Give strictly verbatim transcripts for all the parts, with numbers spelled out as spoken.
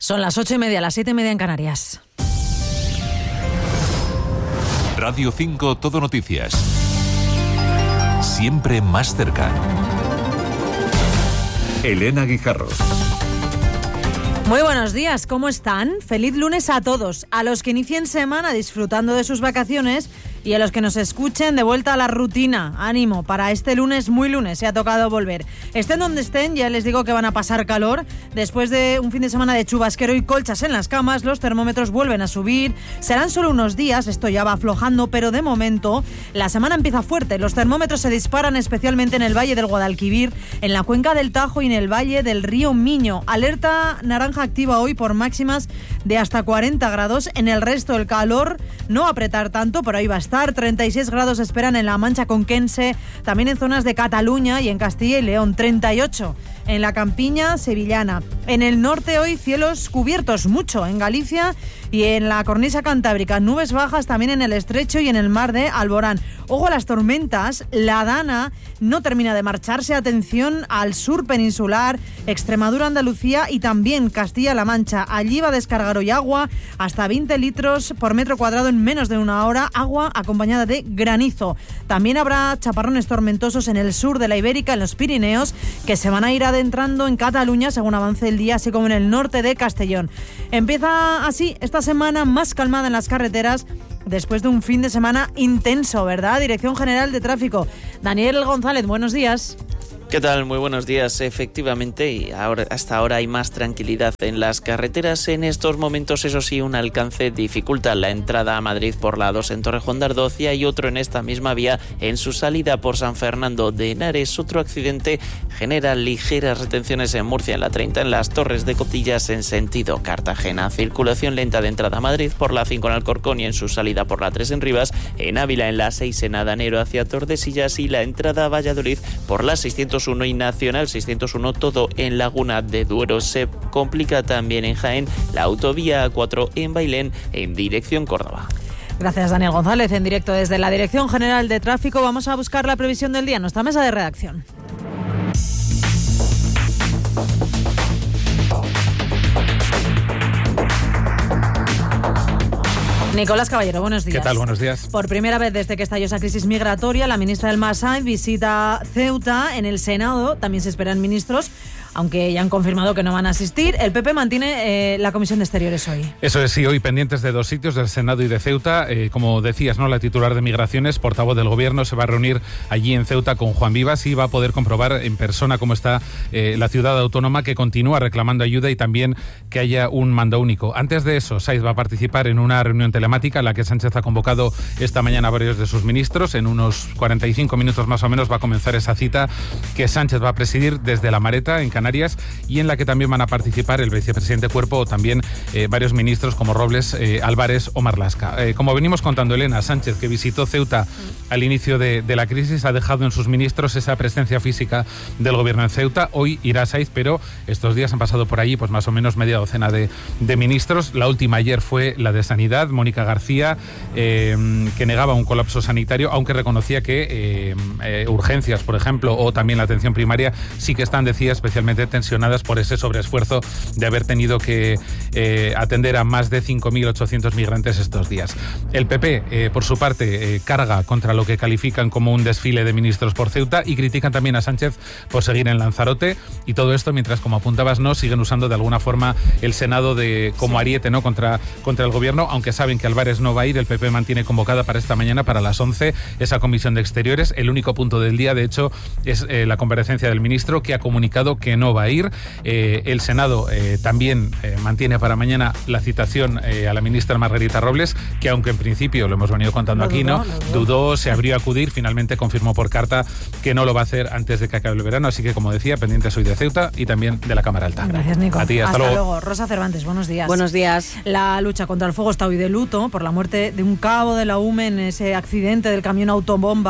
Son las ocho y media, las siete y media en Canarias. Radio cinco Todo Noticias. Siempre más cerca. Elena Guijarro. Muy buenos días, ¿cómo están? Feliz lunes a todos, a los que inicien semana disfrutando de sus vacaciones y a los que nos escuchen de vuelta a la rutina. Ánimo, para este lunes, muy lunes, se ha tocado volver. Estén donde estén, ya les digo que van a pasar calor. Después de un fin de semana de chubasquero y colchas en las camas, los termómetros vuelven a subir. Serán solo unos días, esto ya va aflojando, pero de momento la semana empieza fuerte. Los termómetros se disparan especialmente en el Valle del Guadalquivir, en la cuenca del Tajo y en el Valle del Río Miño. Alerta naranja activa hoy por máximas de hasta cuarenta grados. En el resto el calor no va a apretar tanto, pero ahí va a estar. treinta y seis grados esperan en la Mancha Conquense, también en zonas de Cataluña y en Castilla y León. treinta y ocho en la campiña sevillana. En el norte hoy cielos cubiertos, mucho en Galicia y en la cornisa cantábrica. Nubes bajas también en el estrecho y en el mar de Alborán. Ojo a las tormentas, la Dana no termina de marcharse. Atención al sur peninsular, Extremadura, Andalucía y también Castilla-La Mancha. Allí va a descargar hoy agua hasta veinte litros por metro cuadrado en menos de una hora, agua acompañada de granizo. También habrá chaparrones tormentosos en el sur de la Ibérica, en los Pirineos, que se van a ir adentrando en Cataluña según avance el día, así como en el norte de Castellón. Empieza así esta semana más calmada en las carreteras después de un fin de semana intenso, ¿verdad? Dirección General de Tráfico. Daniel González, buenos días. ¿Qué tal? Muy buenos días. Efectivamente, y ahora, hasta ahora hay más tranquilidad en las carreteras. En estos momentos, eso sí, un alcance dificulta la entrada a Madrid por la dos en Torrejón de Ardocia y otro en esta misma vía en su salida por San Fernando de Henares. Otro accidente genera ligeras retenciones en Murcia en la treinta, en las Torres de Cotillas en sentido Cartagena. Circulación lenta de entrada a Madrid por la cinco en Alcorcón y en su salida por la tres en Rivas. En Ávila en la seis en Adanero hacia Tordesillas y la entrada a Valladolid por la seiscientos uno y Nacional seiscientos uno, todo en Laguna de Duero. Se complica también en Jaén la autovía A cuatro en Bailén en dirección Córdoba. Gracias, Daniel González. En directo desde la Dirección General de Tráfico vamos a buscar la previsión del día en nuestra mesa de redacción. Nicolás Caballero, buenos días. ¿Qué tal? Buenos días. Por primera vez desde que estalló esa crisis migratoria, la ministra del Masai visita Ceuta. En el Senado también se esperan ministros, aunque ya han confirmado que no van a asistir. El P P mantiene eh, la Comisión de Exteriores hoy. Eso es, sí, hoy pendientes de dos sitios, del Senado y de Ceuta. Eh, como decías, ¿no? La titular de Migraciones, portavoz del Gobierno, se va a reunir allí en Ceuta con Juan Vivas y va a poder comprobar en persona cómo está eh, la ciudad autónoma, que continúa reclamando ayuda y también que haya un mando único. Antes de eso, Saiz va a participar en una reunión telemática en la que Sánchez ha convocado esta mañana a varios de sus ministros. En unos cuarenta y cinco minutos más o menos va a comenzar esa cita que Sánchez va a presidir desde La Mareta, en Canarias, y en la que también van a participar el vicepresidente Cuerpo o también eh, varios ministros como Robles, eh, Álvarez o Marlaska. Eh, como venimos contando, Elena, Sánchez, que visitó Ceuta al inicio de, de la crisis, ha dejado en sus ministros esa presencia física del Gobierno en Ceuta. Hoy irá a Saiz, pero estos días han pasado por allí pues más o menos media docena de, de ministros. La última ayer fue la de Sanidad, Mónica García, eh, que negaba un colapso sanitario, aunque reconocía que eh, eh, urgencias, por ejemplo, o también la atención primaria sí que están, decía, especialmente tensionadas por ese sobreesfuerzo de haber tenido que eh, atender a más de cinco mil ochocientos migrantes estos días. El P P, eh, por su parte, eh, carga contra lo que califican como un desfile de ministros por Ceuta y critican también a Sánchez por seguir en Lanzarote, y todo esto mientras, como apuntabas, no siguen usando de alguna forma el Senado de como ariete, ¿no? contra, contra el Gobierno, aunque saben que Álvarez no va a ir. El P P mantiene convocada para esta mañana, para las once, esa Comisión de Exteriores. El único punto del día, de hecho, es eh, la comparecencia del ministro, que ha comunicado que no va a ir. Eh, el Senado eh, también eh, mantiene para mañana la citación eh, a la ministra Margarita Robles, que aunque en principio, lo hemos venido contando lo aquí, dudó, no lo dudó. dudó, se abrió a acudir, finalmente confirmó por carta que no lo va a hacer antes de que acabe el verano. Así que, como decía, pendientes hoy de Ceuta y también de la Cámara Alta. Gracias, Nico. A ti, hasta, hasta luego. luego. Rosa Cervantes, buenos días. Buenos días. La lucha contra el fuego está hoy de luto por la muerte de un cabo de la U M E en ese accidente del camión autobomba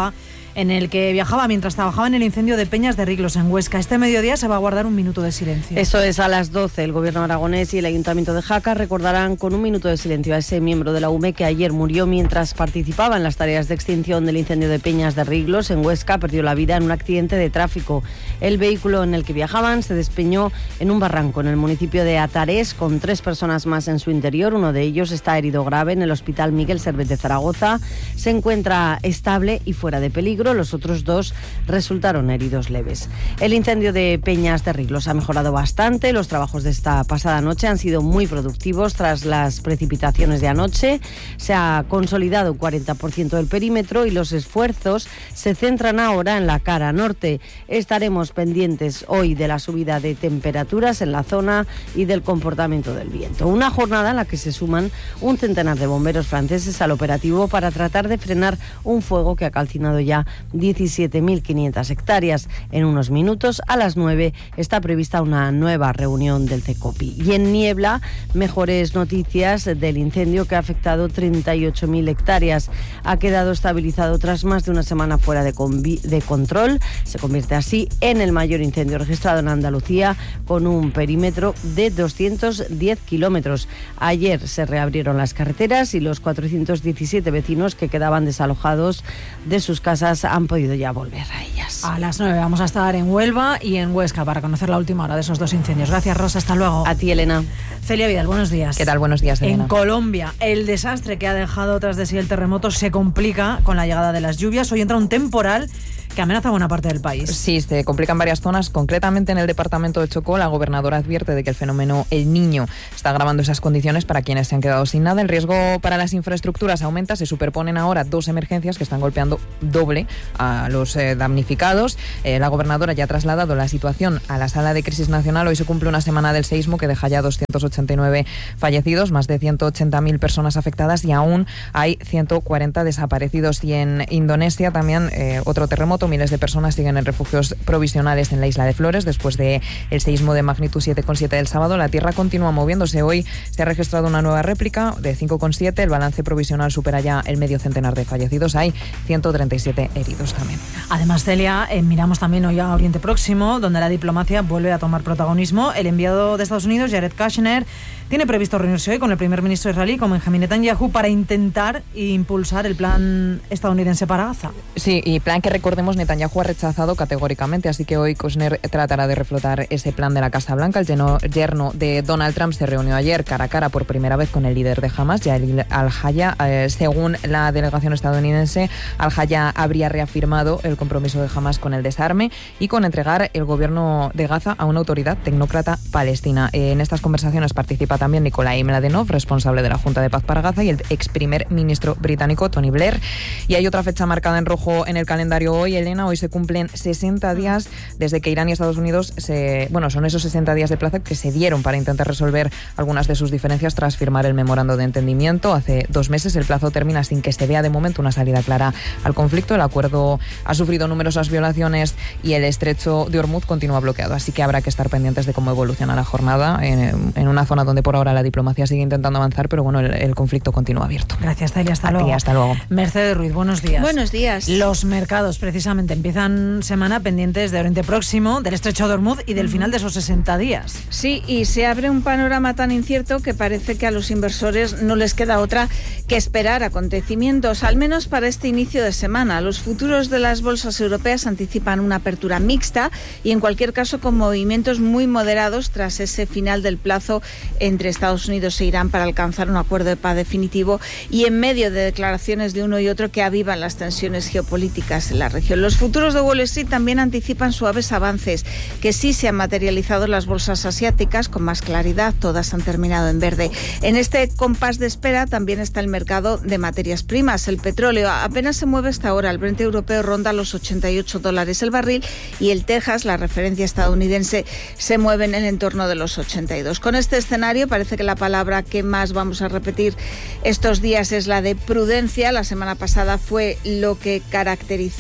en el que viajaba mientras trabajaba en el incendio de Peñas de Riglos en Huesca. Este mediodía se va a guardar un minuto de silencio. Eso es a las doce. El Gobierno aragonés y el Ayuntamiento de Jaca recordarán con un minuto de silencio a ese miembro de la U M E que ayer murió mientras participaba en las tareas de extinción del incendio de Peñas de Riglos en Huesca. Perdió la vida en un accidente de tráfico. El vehículo en el que viajaban se despeñó en un barranco en el municipio de Atarés con tres personas más en su interior. Uno de ellos está herido grave en el Hospital Miguel Servet de Zaragoza. Se encuentra estable y fuera de peligro. Los otros dos resultaron heridos leves. El incendio de Peñas de Riglos ha mejorado bastante. Los trabajos de esta pasada noche han sido muy productivos tras las precipitaciones de anoche. Se ha consolidado un cuarenta por ciento del perímetro y los esfuerzos se centran ahora en la cara norte. Estaremos pendientes hoy de la subida de temperaturas en la zona y del comportamiento del viento. Una jornada en la que se suman un centenar de bomberos franceses al operativo para tratar de frenar un fuego que ha calcinado ya diecisiete mil quinientas hectáreas. En unos minutos, a las nueve, está prevista una nueva reunión del CECOPI. Y en Niebla, mejores noticias del incendio que ha afectado treinta y ocho mil hectáreas. Ha quedado estabilizado tras más de una semana fuera de, de control. Se convierte así en el mayor incendio registrado en Andalucía, con un perímetro de doscientos diez kilómetros. Ayer se reabrieron las carreteras y los cuatrocientos diecisiete vecinos que quedaban desalojados de sus casas han podido ya volver a ellas. A las nueve vamos a estar en Huelva y en Huesca para conocer la última hora de esos dos incendios. Gracias, Rosa. Hasta luego. A ti, Elena. Celia Vidal, buenos días. ¿Qué tal? Buenos días, Elena. En Colombia, el desastre que ha dejado tras de sí el terremoto se complica con la llegada de las lluvias. Hoy entra un temporal que amenaza buena parte del país. Sí, se complican varias zonas, concretamente en el departamento de Chocó. La gobernadora advierte de que el fenómeno El Niño está agravando esas condiciones para quienes se han quedado sin nada. El riesgo para las infraestructuras aumenta, se superponen ahora dos emergencias que están golpeando doble a los eh, damnificados. Eh, la gobernadora ya ha trasladado la situación a la Sala de Crisis Nacional. Hoy se cumple una semana del seísmo que deja ya doscientos ochenta y nueve fallecidos, más de ciento ochenta mil personas afectadas y aún hay ciento cuarenta desaparecidos. Y en Indonesia también eh, otro terremoto. Miles de personas siguen en refugios provisionales en la isla de Flores después de el seísmo de magnitud siete coma siete del sábado. La tierra continúa moviéndose. Hoy se ha registrado una nueva réplica de cinco coma siete. El balance provisional supera ya el medio centenar de fallecidos. Hay ciento treinta y siete heridos también. Además, Celia, eh, miramos también hoy a Oriente Próximo, donde la diplomacia vuelve a tomar protagonismo. El enviado de Estados Unidos, Jared Kushner, tiene previsto reunirse hoy con el primer ministro israelí, con Benjamin Netanyahu, para intentar impulsar el plan estadounidense para Gaza. Sí, y plan que, recordemos, Netanyahu ha rechazado categóricamente, así que hoy Kushner tratará de reflotar ese plan de la Casa Blanca. El yerno, yerno de Donald Trump se reunió ayer cara a cara por primera vez con el líder de Hamas, Yair al-Haya. Eh, según la delegación estadounidense, al-Haya habría reafirmado el compromiso de Hamas con el desarme y con entregar el gobierno de Gaza a una autoridad tecnócrata palestina. Eh, en estas conversaciones participa también Nikolai Mladenov, responsable de la Junta de Paz para Gaza, y el ex primer ministro británico Tony Blair. Y hay otra fecha marcada en rojo en el calendario hoy, Elena. Hoy se cumplen sesenta días desde que Irán y Estados Unidos se... Bueno, son esos sesenta días de plazo que se dieron para intentar resolver algunas de sus diferencias tras firmar el memorando de entendimiento. Hace dos meses el plazo termina sin que se vea de momento una salida clara al conflicto. El acuerdo ha sufrido numerosas violaciones y el estrecho de Hormuz continúa bloqueado. Así que habrá que estar pendientes de cómo evoluciona la jornada en, en una zona donde por ahora la diplomacia sigue intentando avanzar, pero bueno, el, el conflicto continúa abierto. Gracias, Celia. Hasta A luego. ti, hasta luego. Mercedes Ruiz, buenos días. Buenos días. Los mercados precisamente empiezan semana pendientes de Oriente Próximo, del estrecho de Hormuz y del final de esos sesenta días. Sí, y se abre un panorama tan incierto que parece que a los inversores no les queda otra que esperar acontecimientos, al menos para este inicio de semana. Los futuros de las bolsas europeas anticipan una apertura mixta y en cualquier caso con movimientos muy moderados tras ese final del plazo entre Estados Unidos e Irán para alcanzar un acuerdo de paz definitivo y en medio de declaraciones de uno y otro que avivan las tensiones geopolíticas en la región. Los futuros de Wall Street también anticipan suaves avances que sí se han materializado en las bolsas asiáticas con más claridad. Todas han terminado en verde. En este compás de espera también está el mercado de materias primas. El petróleo apenas se mueve hasta ahora. El Brent europeo ronda los ochenta y ocho dólares el barril y el Texas, la referencia estadounidense, se mueve en el entorno de los ochenta y dos. Con este escenario parece que la palabra que más vamos a repetir estos días es la de prudencia. La semana pasada fue lo que caracterizó a las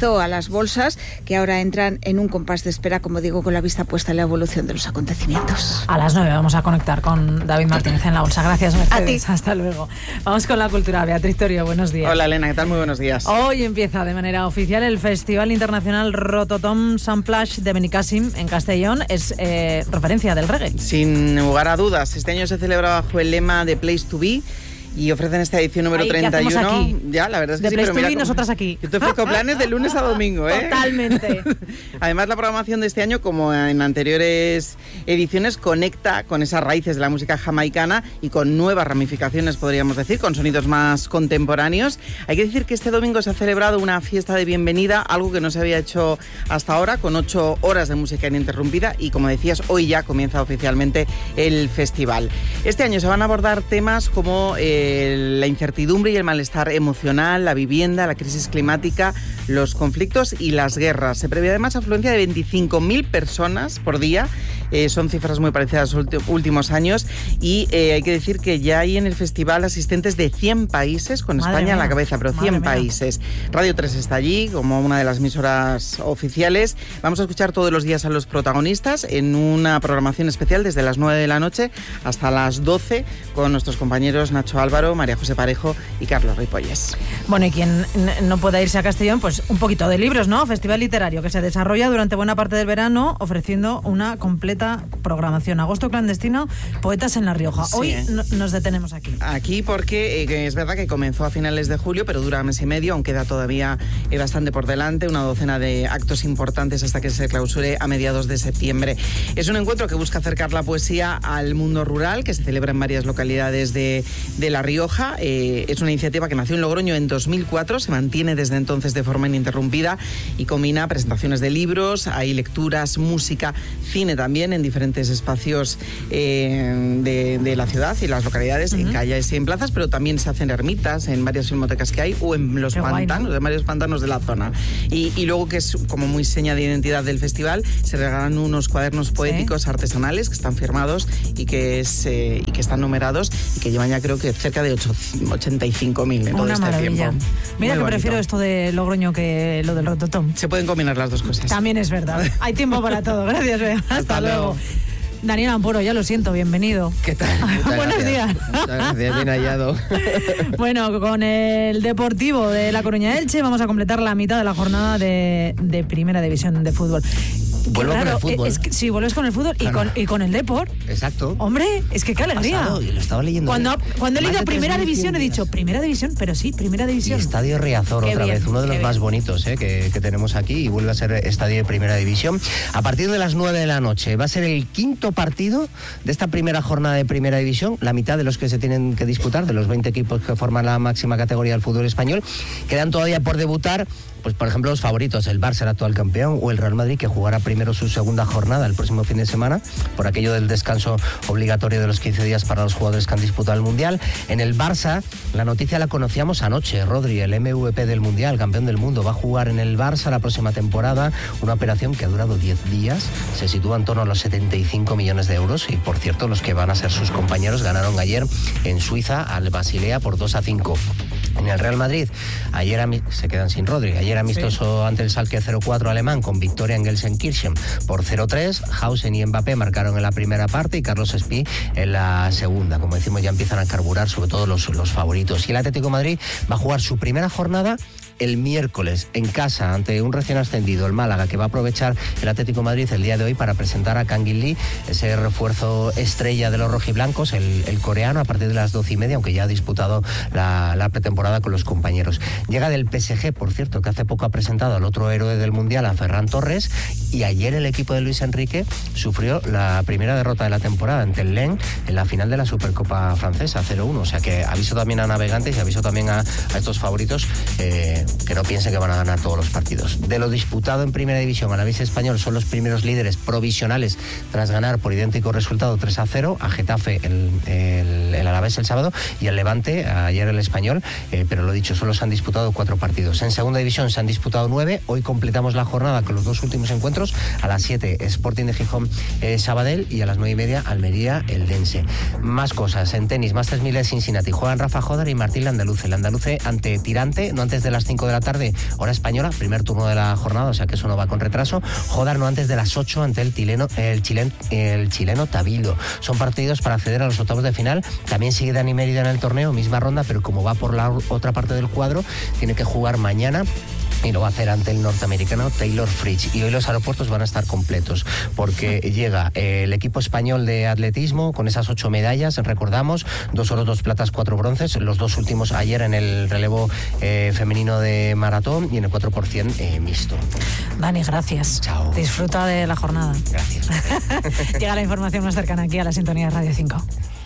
bolsas, que ahora entran en un compás de espera, como digo, con la vista puesta en la evolución de los acontecimientos. A las nueve vamos a conectar con David Martínez en la bolsa. Gracias, Mercedes. Hasta luego. Vamos con la cultura. Beatriz Torio, buenos días. Hola, Elena, ¿qué tal? Muy buenos días. Hoy empieza de manera oficial el Festival Internacional Rototom Samplash de Benicàssim en Castellón. Es eh, referencia del reggae. Sin lugar a dudas, este año se celebra bajo el lema de Place to Be y ofrecen esta edición número Ay, treinta y uno. ¿qué hacemos aquí? Ya, la verdad es que de sí, Place pero to mira, Be, como- nosotras aquí. Yo te ofrezco planes de lunes a domingo, ¿eh? Totalmente. Además, la programación de este año, como en anteriores ediciones, conecta con esas raíces de la música jamaicana y con nuevas ramificaciones, podríamos decir, con sonidos más contemporáneos. Hay que decir que este domingo se ha celebrado una fiesta de bienvenida, algo que no se había hecho hasta ahora, con ocho horas de música ininterrumpida y, como decías, hoy ya comienza oficialmente el festival. Este año se van a abordar temas como eh, la incertidumbre y el malestar emocional, la vivienda, la crisis climática, los conflictos y las guerras. Se prevé además afluencia de veinticinco mil personas por día. Eh, son cifras muy parecidas a los ulti- últimos años y eh, hay que decir que ya hay en el festival asistentes de cien países, con Madre España en mía. la cabeza, pero Madre cien mía. países. Radio tres está allí como una de las emisoras oficiales. Vamos a escuchar todos los días a los protagonistas en una programación especial desde las nueve de la noche hasta las doce con nuestros compañeros Nacho Álvaro, María José Parejo y Carlos Ripolles. Bueno, y quien n- no pueda irse a Castellón, pues un poquito de libros, ¿no? Festival literario que se desarrolla durante buena parte del verano, ofreciendo una completa programación. Agosto clandestino, poetas en La Rioja. Sí, Hoy ¿eh? no- nos detenemos aquí. Aquí porque eh, que es verdad que comenzó a finales de julio, pero dura mes y medio, aún queda todavía eh, bastante por delante, una docena de actos importantes hasta que se clausure a mediados de septiembre. Es un encuentro que busca acercar la poesía al mundo rural, que se celebra en varias localidades de, de La Rioja. Eh, es una iniciativa que nació en Logroño en dos mil cuatro, se mantiene desde entonces de forma ininterrumpida y combina presentaciones de libros, hay lecturas, música, cine también en diferentes espacios eh, de, de la ciudad y las localidades, en calles y en plazas, pero también se hacen ermitas en varias filmotecas que hay o en los Qué guay, ¿no? pantanos, en varios pantanos de la zona. Y, y luego, que es como muy seña de identidad del festival, se regalan unos cuadernos poéticos artesanales que están firmados y que, es, eh, y que están numerados y que llevan ya creo que cerca de ocho- ochenta y cinco mil en todo Una este maravilla. tiempo. Mira Muy que bonito. prefiero esto de Logroño que lo del Rototom. Se pueden combinar las dos cosas. También es verdad. Hay tiempo para todo. Gracias, Bea. Hasta, Hasta luego. luego. Daniel Ampuro, ya lo siento, bienvenido. ¿Qué tal? Muchas Buenos gracias. días. Muchas gracias, bien hallado. Bueno, con el Deportivo de La Coruña Elche vamos a completar la mitad de la jornada de, de Primera División de fútbol. Vuelvo Qué con el raro, fútbol. Es que, sí, vuelves con el fútbol y, Claro. con, y con el Deport. Exacto. Hombre, es que qué Ha alegría. pasado, y lo estaba leyendo. Cuando, cuando he Más leído de Primera tres mil División he cien dicho, días. Primera División, pero sí, Primera Y División. Estadio Riazor Qué otra bien, vez, uno de los qué más bien. bonitos eh, que, que tenemos aquí, y vuelve a ser estadio de Primera División. A partir de las nueve de la noche va a ser el quinto partido de esta primera jornada de Primera División, la mitad de los que se tienen que disputar, de los veinte equipos que forman la máxima categoría del fútbol español. Quedan todavía por debutar, pues por ejemplo, los favoritos, el Barça, el actual campeón, o el Real Madrid, que jugará primero su segunda jornada el próximo fin de semana, por aquello del descanso obligatorio de los quince días para los jugadores que han disputado el Mundial. En el Barça, la noticia la conocíamos anoche. Rodri, el M V P del Mundial, campeón del mundo, va a jugar en el Barça la próxima temporada, una operación que ha durado diez días, se sitúa en torno a los setenta y cinco millones de euros, y por cierto, los que van a ser sus compañeros ganaron ayer en Suiza al Basilea por dos a cinco. En el Real Madrid, ayer ami- se quedan sin Rodri. Ayer amistoso ante el Schalke cero cuatro alemán, con victoria en Gelsenkirchen por cero tres. Hausen y Mbappé marcaron en la primera parte y Carlos Espí en la segunda. Como decimos, ya empiezan a carburar sobre todo los, los favoritos. Y el Atlético de Madrid va a jugar su primera jornada el miércoles en casa ante un recién ascendido, el Málaga, que va a aprovechar el Atlético de Madrid el día de hoy para presentar a Kangin Lee, ese refuerzo estrella de los rojiblancos, el, el coreano, a partir de las doce y media, aunque ya ha disputado la, la pretemporada con los compañeros. Llega del P S G, por cierto, que hace poco ha presentado al otro héroe del Mundial, a Ferran Torres, y ayer el equipo de Luis Enrique sufrió la primera derrota de la temporada ante el Lens en la final de la Supercopa Francesa, cero uno. O sea que aviso también a navegantes y aviso también a, a estos favoritos eh, que no piensen que van a ganar todos los partidos. De lo disputado en Primera División, Alavés Español son los primeros líderes provisionales tras ganar por idéntico resultado tres a cero a Getafe el, el, el Alavés el sábado y el Levante ayer el Español, eh, pero lo dicho, solo se han disputado cuatro partidos. En Segunda División se han disputado nueve. Hoy completamos la jornada con los dos últimos encuentros. A las siete Sporting de Gijón eh, Sabadell, y a las nueve y media Almería Eldense. Más cosas en tenis. Masters mil de Cincinnati, juegan Rafa Jodar y Martín Landaluce. Landaluce ante Tirante, no antes de las cinco de la tarde, hora española, primer turno de la jornada, o sea que eso no va con retraso. Jodar no antes de las ocho ante el chileno, el chileno, el chileno Tabilo. Son partidos para acceder a los octavos de final. También sigue Dani Mérida en el torneo, misma ronda, pero como va por la otra parte del cuadro, tiene que jugar mañana y lo va a hacer ante el norteamericano Taylor Fritz. Y hoy los aeropuertos van a estar completos porque llega el equipo español de atletismo con esas ocho medallas, recordamos, dos oros, dos platas, cuatro bronces, los dos últimos ayer en el relevo eh, femenino de maratón y en el cuatro por ciento eh, mixto. Dani, gracias. Chao. Disfruta de la jornada. Gracias. Llega la información más cercana aquí a la sintonía de Radio cinco.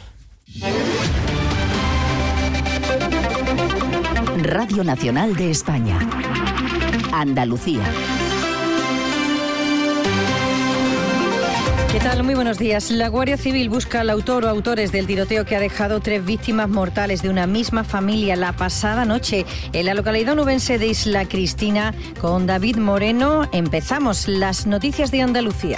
Radio Nacional de España. Andalucía. ¿Qué tal? Muy buenos días. La Guardia Civil busca al autor o autores del tiroteo que ha dejado tres víctimas mortales de una misma familia la pasada noche en la localidad onubense de Isla Cristina. Con David Moreno empezamos las noticias de Andalucía.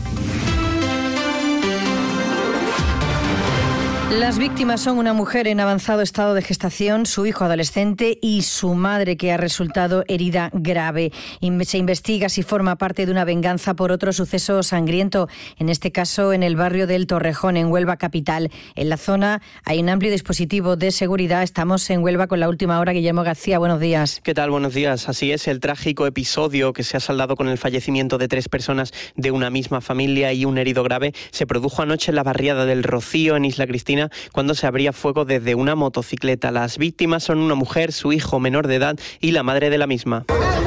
Las víctimas son una mujer en avanzado estado de gestación, su hijo adolescente y su madre, que ha resultado herida grave. Se investiga si forma parte de una venganza por otro suceso sangriento, en este caso en el barrio del Torrejón, en Huelva capital. En la zona hay un amplio dispositivo de seguridad. Estamos en Huelva con la última hora. Guillermo García, buenos días. ¿Qué tal? Buenos días. Así es, el trágico episodio que se ha saldado con el fallecimiento de tres personas de una misma familia y un herido grave se produjo anoche en la barriada del Rocío, en Isla Cristina, cuando se abría fuego desde una motocicleta. Las víctimas son una mujer, su hijo menor de edad y la madre de la misma.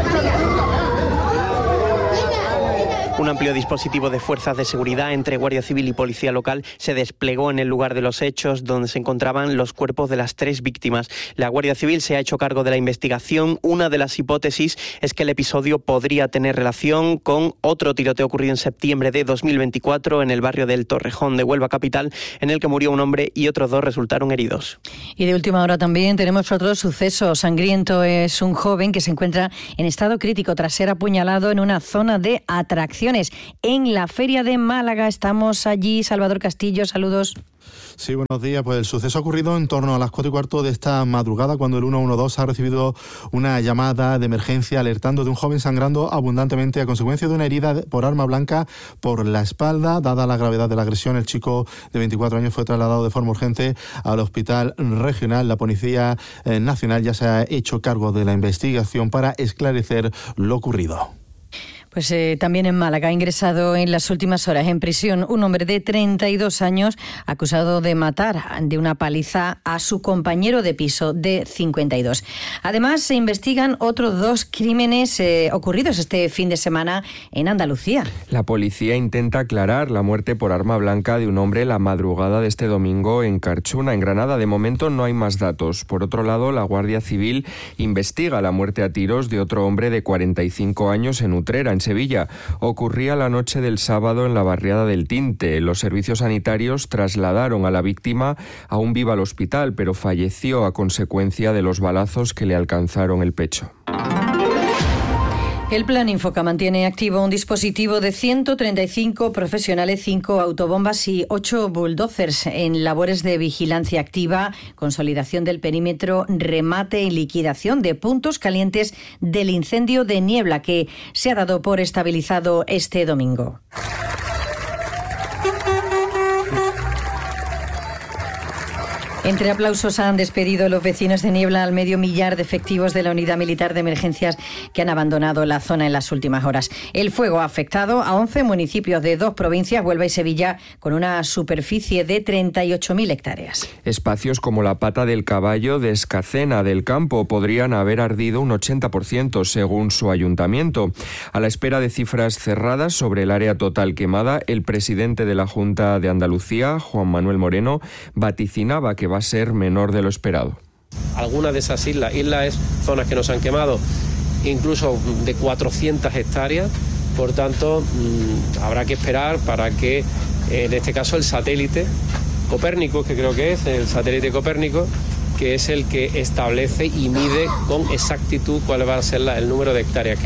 Un amplio dispositivo de fuerzas de seguridad entre Guardia Civil y Policía Local se desplegó en el lugar de los hechos, donde se encontraban los cuerpos de las tres víctimas. La Guardia Civil se ha hecho cargo de la investigación. Una de las hipótesis es que el episodio podría tener relación con otro tiroteo ocurrido en septiembre de dos mil veinticuatro en el barrio del Torrejón de Huelva capital, en el que murió un hombre y otros dos resultaron heridos. Y de última hora también tenemos otro suceso sangriento. Es un joven que se encuentra en estado crítico tras ser apuñalado en una zona de atracciones en la Feria de Málaga. Estamos allí. Salvador Castillo, saludos. Sí, buenos días. Pues el suceso ha ocurrido en torno a las cuatro y cuarto de esta madrugada, cuando el uno uno dos ha recibido una llamada de emergencia alertando de un joven sangrando abundantemente a consecuencia de una herida por arma blanca por la espalda. Dada la gravedad de la agresión, el chico de veinticuatro años fue trasladado de forma urgente al hospital regional. La Policía Nacional ya se ha hecho cargo de la investigación para esclarecer lo ocurrido. Pues eh, también en Málaga ha ingresado en las últimas horas en prisión un hombre de treinta y dos años acusado de matar de una paliza a su compañero de piso de cincuenta y dos. Además, se investigan otros dos crímenes eh, ocurridos este fin de semana en Andalucía. La policía intenta aclarar la muerte por arma blanca de un hombre la madrugada de este domingo en Carchuna, en Granada. De momento no hay más datos. Por otro lado, la Guardia Civil investiga la muerte a tiros de otro hombre de cuarenta y cinco años en Utrera, en Sevilla. Ocurría la noche del sábado en la barriada del Tinte. Los servicios sanitarios trasladaron a la víctima aún viva al hospital, pero falleció a consecuencia de los balazos que le alcanzaron el pecho. El Plan Infoca mantiene activo un dispositivo de ciento treinta y cinco profesionales, cinco autobombas y ocho bulldozers en labores de vigilancia activa, consolidación del perímetro, remate y liquidación de puntos calientes del incendio de Niebla, que se ha dado por estabilizado este domingo. Entre aplausos han despedido los vecinos de Niebla al medio millar de efectivos de la Unidad Militar de Emergencias que han abandonado la zona en las últimas horas. El fuego ha afectado a once municipios de dos provincias, Huelva y Sevilla, con una superficie de treinta y ocho mil hectáreas. Espacios como la Pata del Caballo de Escacena del Campo podrían haber ardido un ochenta por ciento, según su ayuntamiento. A la espera de cifras cerradas sobre el área total quemada, el presidente de la Junta de Andalucía, Juan Manuel Moreno, vaticinaba que va a ser menor de lo esperado. Algunas de esas islas, islas es zonas que nos han quemado incluso de cuatrocientas hectáreas, por tanto mmm, habrá que esperar para que eh, en este caso el satélite Copérnico, que creo que es el satélite Copérnico, que es el que establece y mide con exactitud cuál va a ser la, el número de hectáreas quemadas.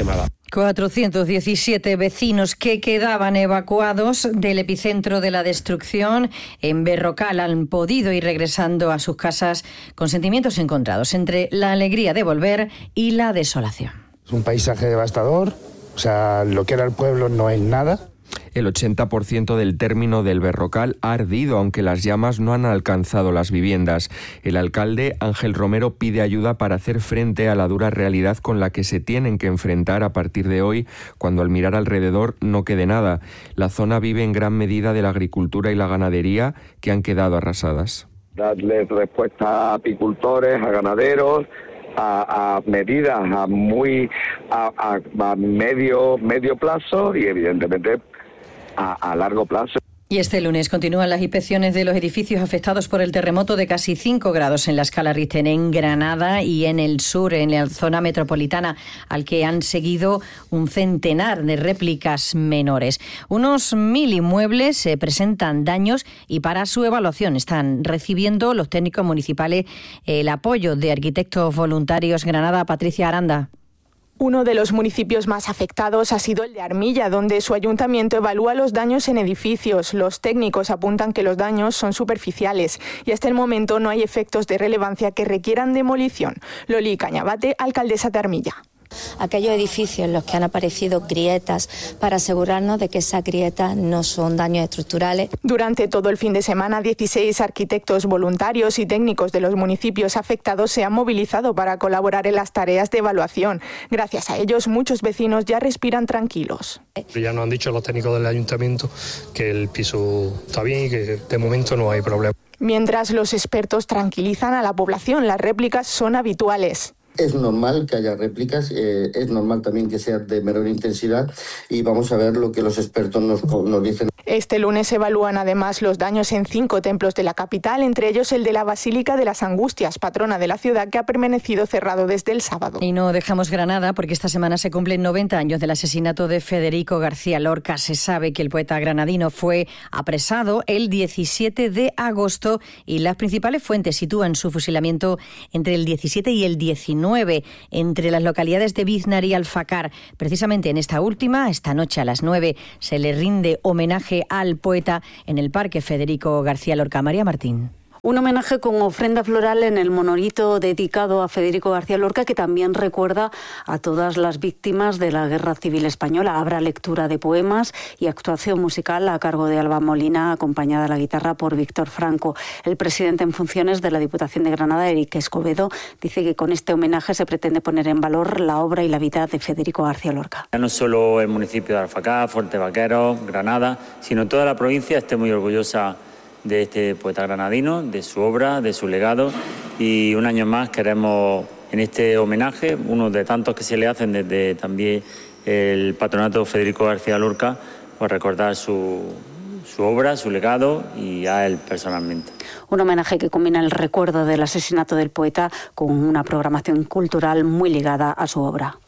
cuatrocientos diecisiete vecinos que quedaban evacuados del epicentro de la destrucción en Berrocal han podido ir regresando a sus casas con sentimientos encontrados entre la alegría de volver y la desolación. Es un paisaje devastador, o sea, lo que era el pueblo no es nada. El ochenta por ciento del término del Berrocal ha ardido, aunque las llamas no han alcanzado las viviendas. El alcalde Ángel Romero pide ayuda para hacer frente a la dura realidad con la que se tienen que enfrentar a partir de hoy, cuando al mirar alrededor no quede nada. La zona vive en gran medida de la agricultura y la ganadería, que han quedado arrasadas. Darle respuesta a apicultores, a ganaderos, A, a medidas a muy a, a, a medio medio plazo y evidentemente a, a largo plazo. Y este lunes continúan las inspecciones de los edificios afectados por el terremoto de casi cinco grados en la escala Richter en Granada y en el sur, en la zona metropolitana, al que han seguido un centenar de réplicas menores. Unos mil inmuebles se presentan daños y para su evaluación están recibiendo los técnicos municipales el apoyo de Arquitectos Voluntarios Granada. Patricia Aranda. Uno de los municipios más afectados ha sido el de Armilla, donde su ayuntamiento evalúa los daños en edificios. Los técnicos apuntan que los daños son superficiales y hasta el momento no hay efectos de relevancia que requieran demolición. Loli Cañabate, alcaldesa de Armilla. Aquellos edificios en los que han aparecido grietas para asegurarnos de que esas grietas no son daños estructurales. Durante todo el fin de semana, dieciséis arquitectos voluntarios y técnicos de los municipios afectados se han movilizado para colaborar en las tareas de evaluación. Gracias a ellos, muchos vecinos ya respiran tranquilos. Ya nos han dicho los técnicos del ayuntamiento que el piso está bien y que de momento no hay problema. Mientras los expertos tranquilizan a la población, las réplicas son habituales. Es normal que haya réplicas, eh, es normal también que sean de menor intensidad y vamos a ver lo que los expertos nos, nos dicen. Este lunes evalúan además los daños en cinco templos de la capital, entre ellos el de la Basílica de las Angustias, patrona de la ciudad, que ha permanecido cerrado desde el sábado. Y no dejamos Granada porque esta semana se cumplen noventa años del asesinato de Federico García Lorca. Se sabe que el poeta granadino fue apresado el diecisiete de agosto y las principales fuentes sitúan su fusilamiento entre el diecisiete y el diecinueve, entre las localidades de Biznar y Alfacar. Precisamente en esta última, esta noche a las nueve, se le rinde homenaje al poeta en el Parque Federico García Lorca. María Martín. Un homenaje con ofrenda floral en el monolito dedicado a Federico García Lorca, que también recuerda a todas las víctimas de la Guerra Civil Española. Habrá lectura de poemas y actuación musical a cargo de Alba Molina, acompañada a la guitarra por Víctor Franco. El presidente en funciones de la Diputación de Granada, Eric Escobedo, dice que con este homenaje se pretende poner en valor la obra y la vida de Federico García Lorca. Ya no solo el municipio de Alfacar, Fuerte Vaqueros, Granada, sino toda la provincia esté muy orgullosa de este poeta granadino, de su obra, de su legado, y un año más queremos en este homenaje, uno de tantos que se le hacen desde también el patronato Federico García Lorca, pues recordar su, su obra, su legado y a él personalmente. Un homenaje que combina el recuerdo del asesinato del poeta con una programación cultural muy ligada a su obra.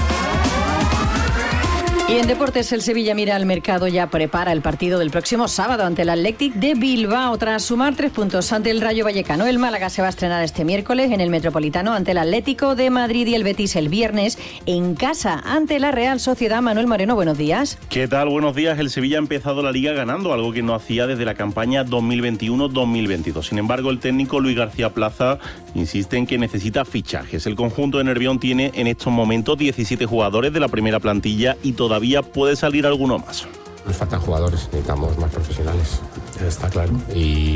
Y en deportes, el Sevilla mira al mercado, ya prepara el partido del próximo sábado ante el Athletic de Bilbao. Tras sumar tres puntos ante el Rayo Vallecano, el Málaga se va a estrenar este miércoles en el Metropolitano ante el Atlético de Madrid y el Betis el viernes en casa ante la Real Sociedad. Manuel Moreno, buenos días. ¿Qué tal? Buenos días. El Sevilla ha empezado la Liga ganando, algo que no hacía desde la campaña dos mil veintiuno dos mil veintidós. Sin embargo, el técnico Luis García Plaza insiste en que necesita fichajes. El conjunto de Nervión tiene en estos momentos diecisiete jugadores de la primera plantilla y todavía puede salir alguno más. Nos faltan jugadores, necesitamos más profesionales, está claro. Y,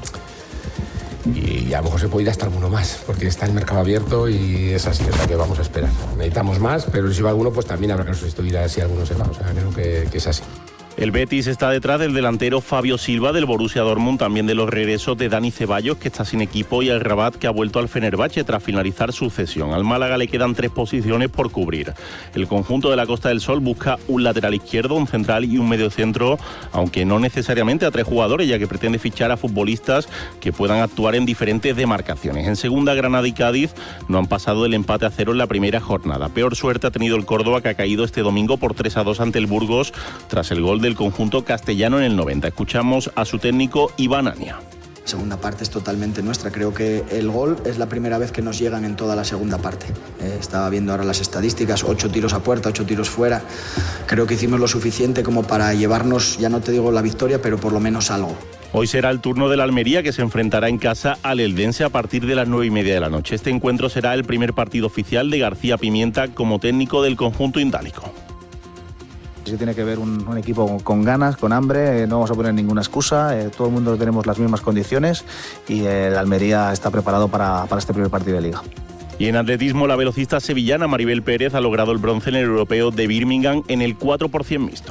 y a lo mejor se puede ir hasta alguno más, porque está el mercado abierto y es así, es la que vamos a esperar. Necesitamos más, pero si va alguno, pues también habrá que sustituir a si alguno se va. O sea, creo que, que es así. El Betis está detrás del delantero Fabio Silva del Borussia Dortmund, también de los regresos de Dani Ceballos, que está sin equipo, y el Rabat, que ha vuelto al Fenerbahce tras finalizar su cesión. Al Málaga le quedan tres posiciones por cubrir. El conjunto de la Costa del Sol busca un lateral izquierdo, un central y un mediocentro, aunque no necesariamente a tres jugadores, ya que pretende fichar a futbolistas que puedan actuar en diferentes demarcaciones. En segunda, Granada y Cádiz no han pasado del empate a cero en la primera jornada. Peor suerte ha tenido el Córdoba, que ha caído este domingo por tres a dos ante el Burgos tras el gol de el conjunto castellano en el noventa. Escuchamos a su técnico Iván Ania. La segunda parte es totalmente nuestra. Creo que el gol es la primera vez que nos llegan en toda la segunda parte. Eh, estaba viendo ahora las estadísticas, ocho tiros a puerta, ocho tiros fuera. Creo que hicimos lo suficiente como para llevarnos, ya no te digo la victoria, pero por lo menos algo. Hoy será el turno del Almería, que se enfrentará en casa al Eldense a partir de las nueve y media de la noche. Este encuentro será el primer partido oficial de García Pimienta como técnico del conjunto indálico. Sí, tiene que ver un, un equipo con ganas, con hambre, eh, no vamos a poner ninguna excusa, eh, todo el mundo tenemos las mismas condiciones y eh, el Almería está preparado para, para este primer partido de Liga. Y en atletismo, la velocista sevillana Maribel Pérez ha logrado el bronce en el europeo de Birmingham en el cuatro por cien mixto.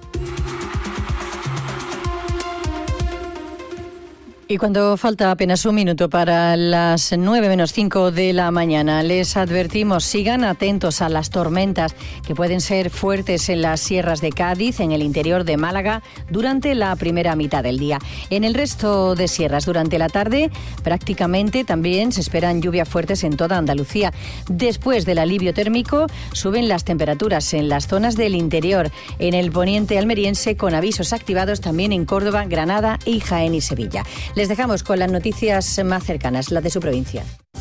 Y cuando falta apenas un minuto para las nueve menos cinco de la mañana, les advertimos, sigan atentos a las tormentas que pueden ser fuertes en las sierras de Cádiz, en el interior de Málaga, durante la primera mitad del día. En el resto de sierras, durante la tarde, prácticamente también se esperan lluvias fuertes en toda Andalucía. Después del alivio térmico, suben las temperaturas en las zonas del interior, en el poniente almeriense, con avisos activados también en Córdoba, Granada y Jaén y Sevilla. Les dejamos con las noticias más cercanas, las de su provincia.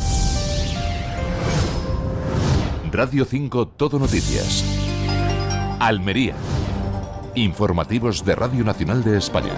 Radio cinco Todo Noticias. Almería. Informativos de Radio Nacional de España.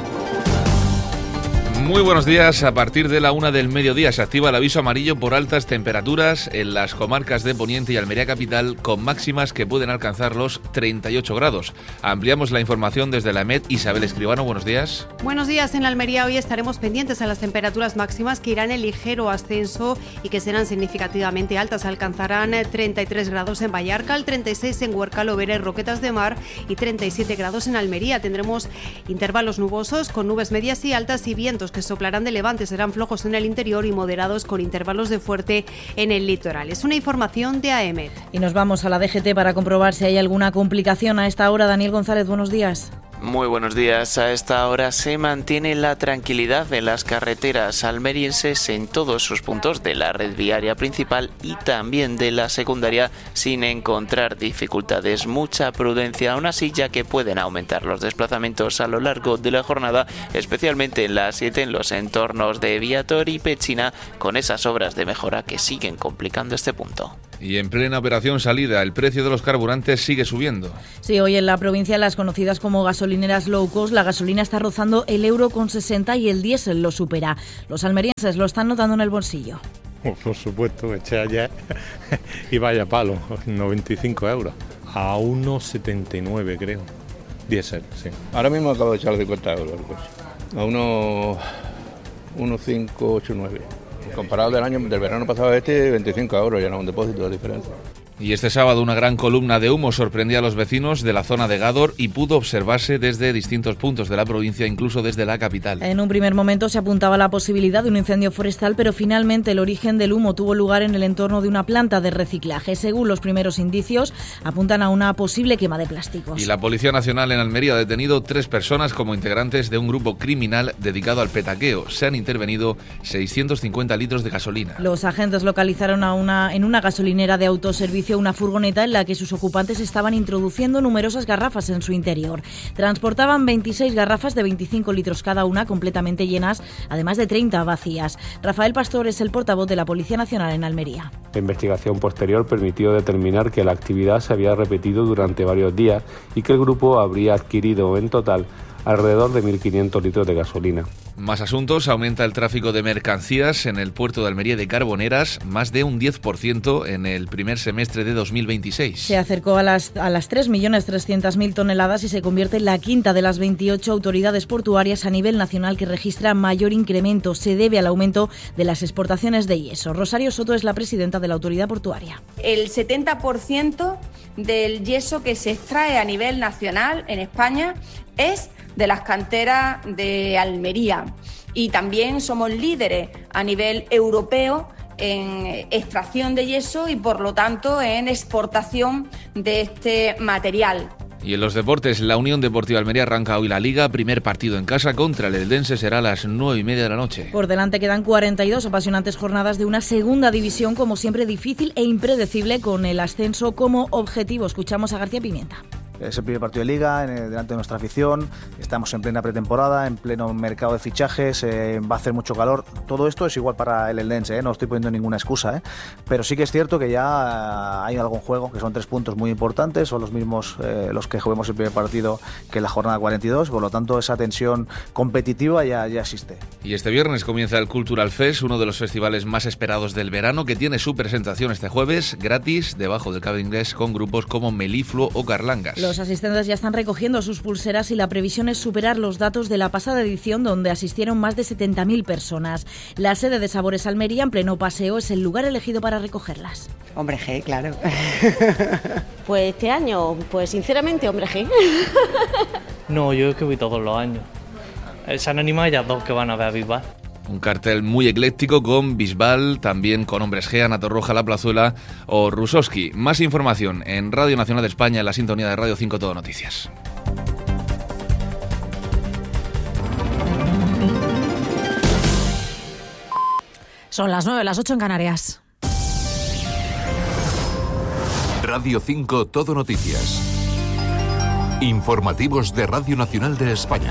Muy buenos días. A partir de la una del mediodía se activa el aviso amarillo por altas temperaturas en las comarcas de Poniente y Almería Capital, con máximas que pueden alcanzar los treinta y ocho grados. Ampliamos la información desde la EMET. Isabel Escribano, buenos días. Buenos días. En Almería hoy estaremos pendientes a las temperaturas máximas, que irán en ligero ascenso y que serán significativamente altas. Alcanzarán treinta y tres grados en Vallarcal, treinta y seis en Huerca, Lovera y Roquetas de Mar y treinta y siete grados en Almería. Tendremos intervalos nubosos con nubes medias y altas y vientos que soplarán de levante, serán flojos en el interior y moderados con intervalos de fuerte en el litoral. Es una información de A E M E T. Y nos vamos a la D G T para comprobar si hay alguna complicación a esta hora. Daniel González, buenos días. Muy buenos días. A esta hora se mantiene la tranquilidad en las carreteras almerienses en todos sus puntos de la red viaria principal y también de la secundaria, sin encontrar dificultades. Mucha prudencia aún así, ya que pueden aumentar los desplazamientos a lo largo de la jornada, especialmente en la A siete en los entornos de Viator y Pechina, con esas obras de mejora que siguen complicando este punto. Y en plena operación salida, el precio de los carburantes sigue subiendo. Sí, hoy en la provincia, las conocidas como gasolineras low cost, la gasolina está rozando el euro con sesenta y el diésel lo supera. Los almerienses lo están notando en el bolsillo. Por supuesto, eché ayer y vaya palo, noventa y cinco euros. A uno setenta y nueve creo, diésel, sí. Ahora mismo acabo de echar cincuenta euros el coche. A uno, uno cinco ocho nueve. Comparado del año del verano pasado a este, veinticinco euros, ya no un depósito de diferencia. Y este sábado una gran columna de humo sorprendía a los vecinos de la zona de Gádor y pudo observarse desde distintos puntos de la provincia, incluso desde la capital. En un primer momento se apuntaba la posibilidad de un incendio forestal, pero finalmente el origen del humo tuvo lugar en el entorno de una planta de reciclaje. Según los primeros indicios, apuntan a una posible quema de plásticos. Y la Policía Nacional en Almería ha detenido tres personas como integrantes de un grupo criminal dedicado al petaqueo. Se han intervenido seiscientos cincuenta litros de gasolina. Los agentes localizaron a una, en una gasolinera de autoservicio una furgoneta en la que sus ocupantes estaban introduciendo numerosas garrafas en su interior. Transportaban veintiséis garrafas de veinticinco litros cada una, completamente llenas, además de treinta vacías. Rafael Pastor es el portavoz de la Policía Nacional en Almería. La investigación posterior permitió determinar que la actividad se había repetido durante varios días y que el grupo habría adquirido en total alrededor de mil quinientos litros de gasolina. Más asuntos. Aumenta el tráfico de mercancías en el puerto de Almería de Carboneras, más de un diez por ciento en el primer semestre de dos mil veintiséis. Se acercó a las, a las tres millones trescientas mil toneladas y se convierte en la quinta de las veintiocho autoridades portuarias a nivel nacional que registra mayor incremento. Se debe al aumento de las exportaciones de yeso. Rosario Soto es la presidenta de la autoridad portuaria. El setenta por ciento del yeso que se extrae a nivel nacional en España es de las canteras de Almería, y también somos líderes a nivel europeo en extracción de yeso y por lo tanto en exportación de este material. Y en los deportes, la Unión Deportiva Almería arranca hoy la Liga. Primer partido en casa contra el Eldense será a las nueve y media de la noche. Por delante quedan cuarenta y dos apasionantes jornadas de una segunda división, como siempre difícil e impredecible, con el ascenso como objetivo. Escuchamos a García Pimienta. Es el primer partido de Liga, en, delante de nuestra afición, estamos en plena pretemporada, en pleno mercado de fichajes, eh, va a hacer mucho calor. Todo esto es igual para el Eldense, ¿eh? No estoy poniendo ninguna excusa, ¿eh? Pero sí que es cierto que ya hay algún juego, que son tres puntos muy importantes, son los mismos eh, los que juguemos el primer partido que en la jornada cuarenta y dos, por lo tanto esa tensión competitiva ya, ya existe. Y este viernes comienza el Cultural Fest, uno de los festivales más esperados del verano, que tiene su presentación este jueves, gratis, debajo del Cabo Inglés, con grupos como Melifluo o Carlangas. Los asistentes ya están recogiendo sus pulseras y la previsión es superar los datos de la pasada edición, donde asistieron más de setenta mil personas. La sede de Sabores Almería, en pleno paseo, es el lugar elegido para recogerlas. Hombre G, claro. Pues este año, pues sinceramente, Hombre G. No, yo es que voy todos los años. Se han animado ya dos que van a ver a Bisbal. Un cartel muy ecléctico con Bisbal, también con Hombres G, Ana Torroja, La Plazuela o Rusoski. Más información en Radio Nacional de España, en la sintonía de Radio cinco Todo Noticias. Son las nueve, las ocho en Canarias. Radio cinco Todo Noticias. Informativos de Radio Nacional de España.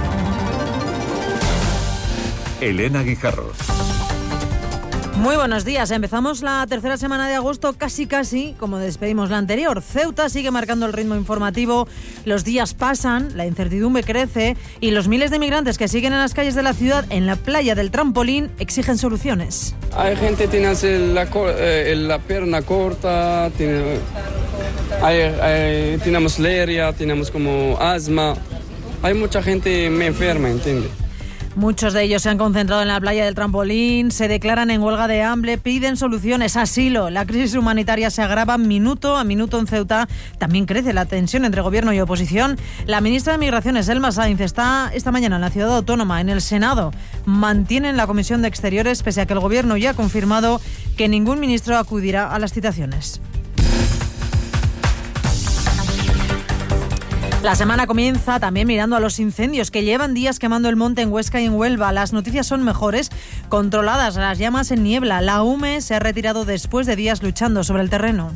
Elena Guijarro. Muy buenos días. Empezamos la tercera semana de agosto casi casi como despedimos la anterior. Ceuta sigue marcando el ritmo informativo, los días pasan, la incertidumbre crece y los miles de migrantes que siguen en las calles de la ciudad, en la playa del Trampolín, exigen soluciones. Hay gente que tiene la, eh, la pierna corta, tiene, hay, hay, tenemos leria, tenemos como asma. Hay mucha gente me enferma, ¿entiendes? Muchos de ellos se han concentrado en la playa del Trampolín, se declaran en huelga de hambre, piden soluciones, asilo. La crisis humanitaria se agrava minuto a minuto en Ceuta. También crece la tensión entre gobierno y oposición. La ministra de Migraciones, Elma Sainz, está esta mañana en la ciudad autónoma, en el Senado. Mantienen la Comisión de Exteriores, pese a que el gobierno ya ha confirmado que ningún ministro acudirá a las citaciones. La semana comienza también mirando a los incendios que llevan días quemando el monte en Huesca y en Huelva. Las noticias son mejores, controladas las llamas en niebla. La U M E se ha retirado después de días luchando sobre el terreno.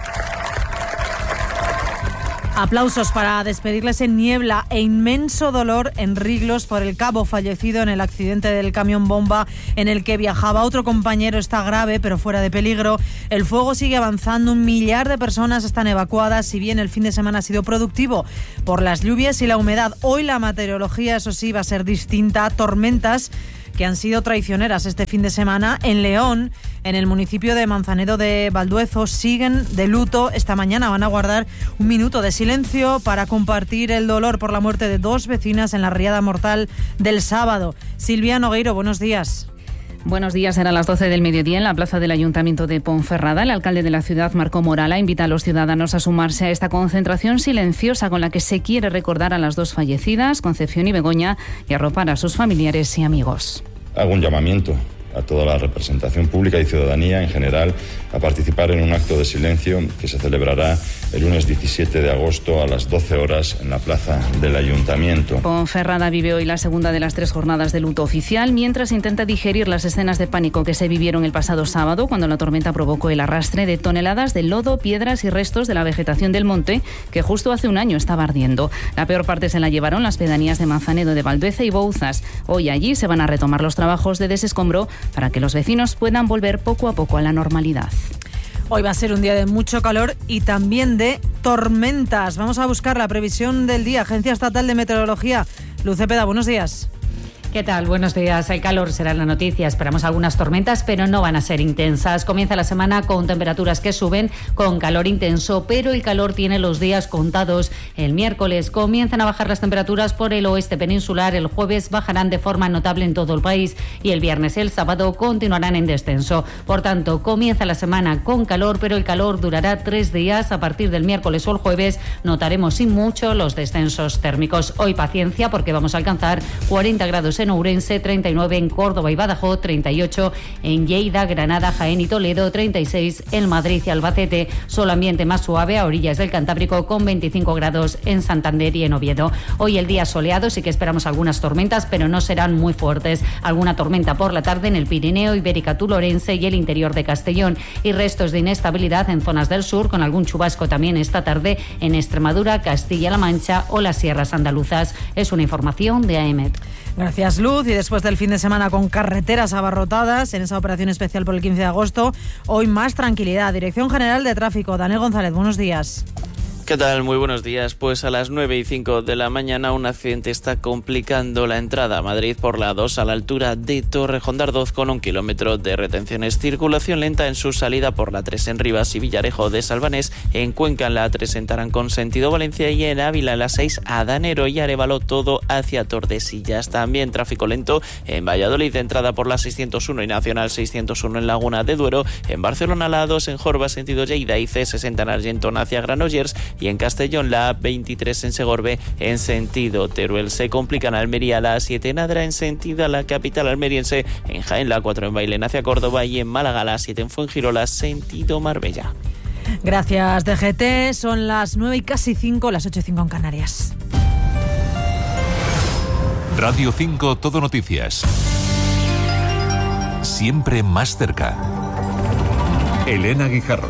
Aplausos para despedirles en niebla e inmenso dolor en Riglos por el cabo fallecido en el accidente del camión bomba en el que viajaba. Otro compañero está grave pero fuera de peligro. El fuego sigue avanzando, un millar de personas están evacuadas, si bien el fin de semana ha sido productivo por las lluvias y la humedad. Hoy la meteorología, eso sí, va a ser distinta. Tormentas que han sido traicioneras este fin de semana. En León, en el municipio de Manzanedo de Valduezo, siguen de luto. Esta mañana van a guardar un minuto de silencio para compartir el dolor por la muerte de dos vecinas en la riada mortal del sábado. Silvia Nogueiro, buenos días. Buenos días, eran las doce del mediodía en la plaza del Ayuntamiento de Ponferrada. El alcalde de la ciudad, Marco Morala, invita a los ciudadanos a sumarse a esta concentración silenciosa con la que se quiere recordar a las dos fallecidas, Concepción y Begoña, y arropar a sus familiares y amigos. Hago un llamamiento a toda la representación pública y ciudadanía en general a participar en un acto de silencio que se celebrará el lunes diecisiete de agosto a las doce horas en la plaza del Ayuntamiento. Ponferrada vive hoy la segunda de las tres jornadas de luto oficial, mientras intenta digerir las escenas de pánico que se vivieron el pasado sábado cuando la tormenta provocó el arrastre de toneladas de lodo, piedras y restos de la vegetación del monte que justo hace un año estaba ardiendo. La peor parte se la llevaron las pedanías de Manzanedo de Valdueza y Bouzas. Hoy allí se van a retomar los trabajos de desescombro para que los vecinos puedan volver poco a poco a la normalidad. Hoy va a ser un día de mucho calor y también de tormentas. Vamos a buscar la previsión del día. Agencia Estatal de Meteorología. Luz Cepeda, buenos días. ¿Qué tal? Buenos días. El calor será la noticia. Esperamos algunas tormentas, pero no van a ser intensas. Comienza la semana con temperaturas que suben, con calor intenso, pero el calor tiene los días contados. El miércoles comienzan a bajar las temperaturas por el oeste peninsular. El jueves bajarán de forma notable en todo el país y el viernes y el sábado continuarán en descenso. Por tanto, comienza la semana con calor, pero el calor durará tres días. A partir del miércoles o el jueves notaremos sin mucho los descensos térmicos. Hoy paciencia porque vamos a alcanzar cuarenta grados en Ourense, treinta y nueve en Córdoba y Badajoz, treinta y ocho en Lleida, Granada, Jaén y Toledo, treinta y seis en Madrid y Albacete. Solo ambiente más suave a orillas del Cantábrico con veinticinco grados en Santander y en Oviedo. Hoy el día soleado, sí que esperamos algunas tormentas, pero no serán muy fuertes. Alguna tormenta por la tarde en el Pirineo, Ibérica, Tulorense y el interior de Castellón, y restos de inestabilidad en zonas del sur, con algún chubasco también esta tarde en Extremadura, Castilla-La Mancha o las sierras andaluzas. Es una información de A E M E T. Gracias, Luz. Y después del fin de semana con carreteras abarrotadas en esa operación especial por el quince de agosto, hoy más tranquilidad. Dirección General de Tráfico, Daniel González, buenos días. ¿Qué tal? Muy buenos días. Pues a las nueve y cinco de la mañana un accidente está complicando la entrada a Madrid por la dos a la altura de Torrejón de Ardoz, con un kilómetro de retenciones. Circulación lenta en su salida por la tres en Rivas y Villarejo de Salvanés. En Cuenca en la A tres en Tarancón sentido Valencia, y en Ávila en la seis a Danero y Arévalo, todo hacia Tordesillas. También tráfico lento en Valladolid, entrada por la seiscientos uno y Nacional seiscientos uno en Laguna de Duero. En Barcelona la A dos en Jorba sentido Lleida y C sesenta en Argentona hacia Granollers. Y en Castellón la A veintitrés en Segorbe en sentido Teruel. Se complica en Almería la A siete en Adra en sentido a la capital almeriense. En Jaén la A cuatro en Bailén hacia Córdoba, y en Málaga la A siete en Fuengirola sentido Marbella. Gracias, D G T. Son las nueve y casi cinco, las ocho y cinco en Canarias. Radio cinco Todo Noticias. Siempre más cerca. Elena Guijarro.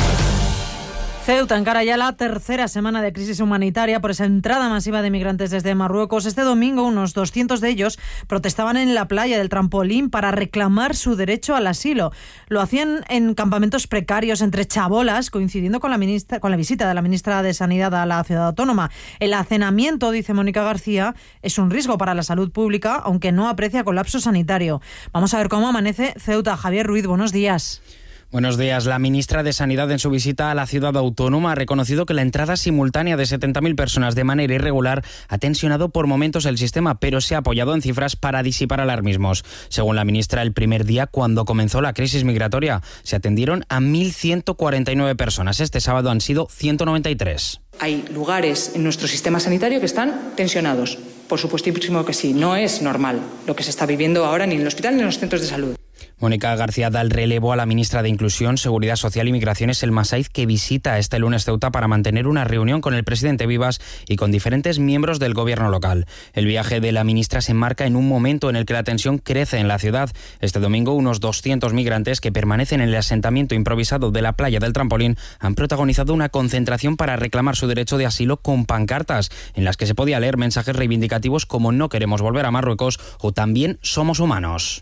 Ceuta encara ya la tercera semana de crisis humanitaria por esa entrada masiva de migrantes desde Marruecos. Este domingo unos doscientos de ellos protestaban en la playa del Trampolín para reclamar su derecho al asilo. Lo hacían en campamentos precarios entre chabolas, coincidiendo con la, ministra, con la visita de la ministra de Sanidad a la ciudad autónoma. El hacinamiento, dice Mónica García, es un riesgo para la salud pública, aunque no aprecia colapso sanitario. Vamos a ver cómo amanece Ceuta. Javier Ruiz, buenos días. Buenos días. La ministra de Sanidad, en su visita a la ciudad autónoma, ha reconocido que la entrada simultánea de setenta mil personas de manera irregular ha tensionado por momentos el sistema, pero se ha apoyado en cifras para disipar alarmismos. Según la ministra, el primer día, cuando comenzó la crisis migratoria, se atendieron a mil ciento cuarenta y nueve personas. Este sábado han sido ciento noventa y tres. Hay lugares en nuestro sistema sanitario que están tensionados. Por supuestísimo que sí. No es normal lo que se está viviendo ahora ni en el hospital ni en los centros de salud. Mónica García da el relevo a la ministra de Inclusión, Seguridad Social y Migraciones, El Masaiz, que visita este lunes Ceuta para mantener una reunión con el presidente Vivas y con diferentes miembros del gobierno local. El viaje de la ministra se enmarca en un momento en el que la tensión crece en la ciudad. Este domingo unos doscientos migrantes que permanecen en el asentamiento improvisado de la playa del Trampolín han protagonizado una concentración para reclamar su derecho de asilo con pancartas en las que se podía leer mensajes reivindicativos como "no queremos volver a Marruecos" o "también somos humanos".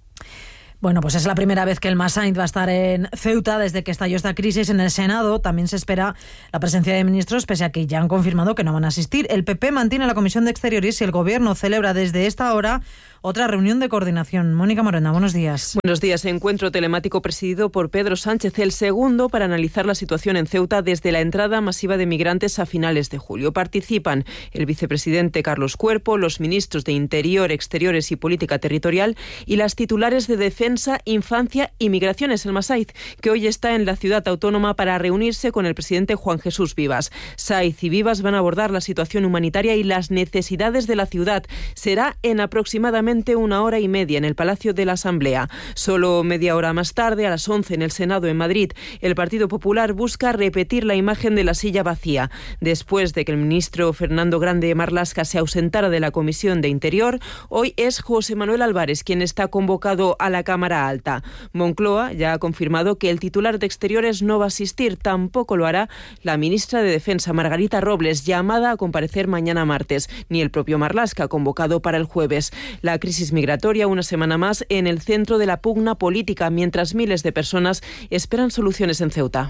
Bueno, pues es la primera vez que el Massaint va a estar en Ceuta desde que estalló esta crisis. En el Senado también se espera la presencia de ministros, pese a que ya han confirmado que no van a asistir. El P P mantiene la Comisión de Exteriores y el Gobierno celebra desde esta hora otra reunión de coordinación. Mónica Morena, buenos días. Buenos días. Encuentro telemático presidido por Pedro Sánchez, el segundo para analizar la situación en Ceuta desde la entrada masiva de migrantes a finales de julio. Participan el vicepresidente Carlos Cuerpo, los ministros de Interior, Exteriores y Política Territorial y las titulares de Defensa, Infancia y Migraciones, el Masaiz, que hoy está en la ciudad autónoma para reunirse con el presidente Juan Jesús Vivas. Sáiz y Vivas van a abordar la situación humanitaria y las necesidades de la ciudad. Será en aproximadamente una hora y media en el Palacio de la Asamblea. Solo media hora más tarde, a las once en el Senado en Madrid, el Partido Popular busca repetir la imagen de la silla vacía. Después de que el ministro Fernando Grande Marlaska se ausentara de la Comisión de Interior, hoy es José Manuel Álvarez quien está convocado a la Cámara Alta. Moncloa ya ha confirmado que el titular de Exteriores no va a asistir, tampoco lo hará la ministra de Defensa, Margarita Robles, llamada a comparecer mañana martes, ni el propio Marlaska, convocado para el jueves. La crisis migratoria, una semana más en el centro de la pugna política, mientras miles de personas esperan soluciones en Ceuta.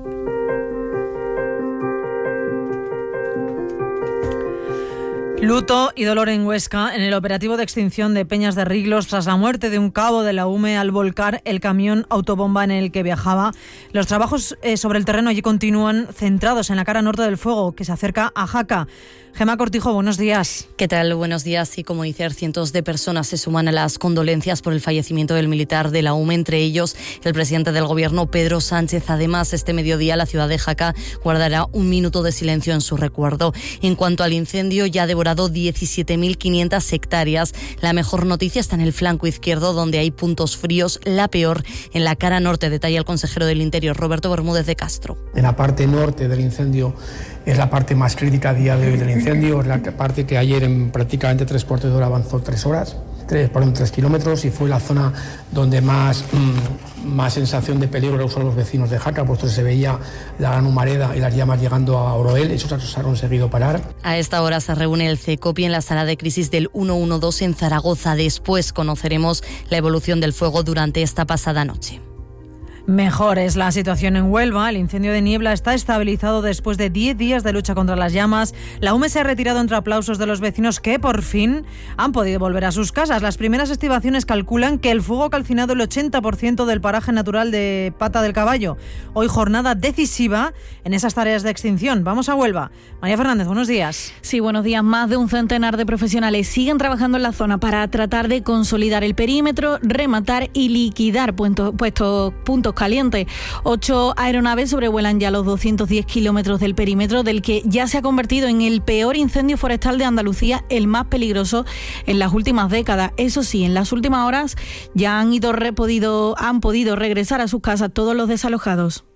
Luto y dolor en Huesca en el operativo de extinción de Peñas de Riglos tras la muerte de un cabo de la U M E al volcar el camión autobomba en el que viajaba. Los trabajos eh, sobre el terreno allí continúan, centrados en la cara norte del fuego que se acerca a Jaca. Gemma Cortijo, buenos días. ¿Qué tal? Buenos días. Y como dice, cientos de personas se suman a las condolencias por el fallecimiento del militar de la U M E, entre ellos el presidente del gobierno, Pedro Sánchez. Además, este mediodía la ciudad de Jaca guardará un minuto de silencio en su recuerdo. En cuanto al incendio, ya ha devorado afectado diecisiete mil quinientas hectáreas. La mejor noticia está en el flanco izquierdo, donde hay puntos fríos, la peor en la cara norte, detalla el consejero del Interior, Roberto Bermúdez de Castro. En la parte norte del incendio es la parte más crítica a día de hoy del incendio, es la parte que ayer en prácticamente tres cuartos de hora avanzó tres horas, tres, perdón, tres kilómetros, y fue la zona donde más, mmm, más sensación de peligro causó a los vecinos de Jaca, puesto que se veía la gran humareda y las llamas llegando a Oroel, eso se ha conseguido parar. A esta hora se reúne el CECOPI en la sala de crisis del ciento doce en Zaragoza. Después conoceremos la evolución del fuego durante esta pasada noche. Mejor es la situación en Huelva. El incendio de Niebla está estabilizado después de diez días de lucha contra las llamas. La U M E se ha retirado entre aplausos de los vecinos que, por fin, han podido volver a sus casas. Las primeras estimaciones calculan que el fuego ha calcinado el ochenta por ciento del paraje natural de Pata del Caballo. Hoy jornada decisiva en esas tareas de extinción. Vamos a Huelva. María Fernández, buenos días. Sí, buenos días. Más de un centenar de profesionales siguen trabajando en la zona para tratar de consolidar el perímetro, rematar y liquidar puestos, puestos, puntos caliente. Ocho aeronaves sobrevuelan ya los doscientos diez kilómetros del perímetro, del que ya se ha convertido en el peor incendio forestal de Andalucía, el más peligroso en las últimas décadas. Eso sí, en las últimas horas ya han ido re podido, han podido regresar a sus casas todos los desalojados.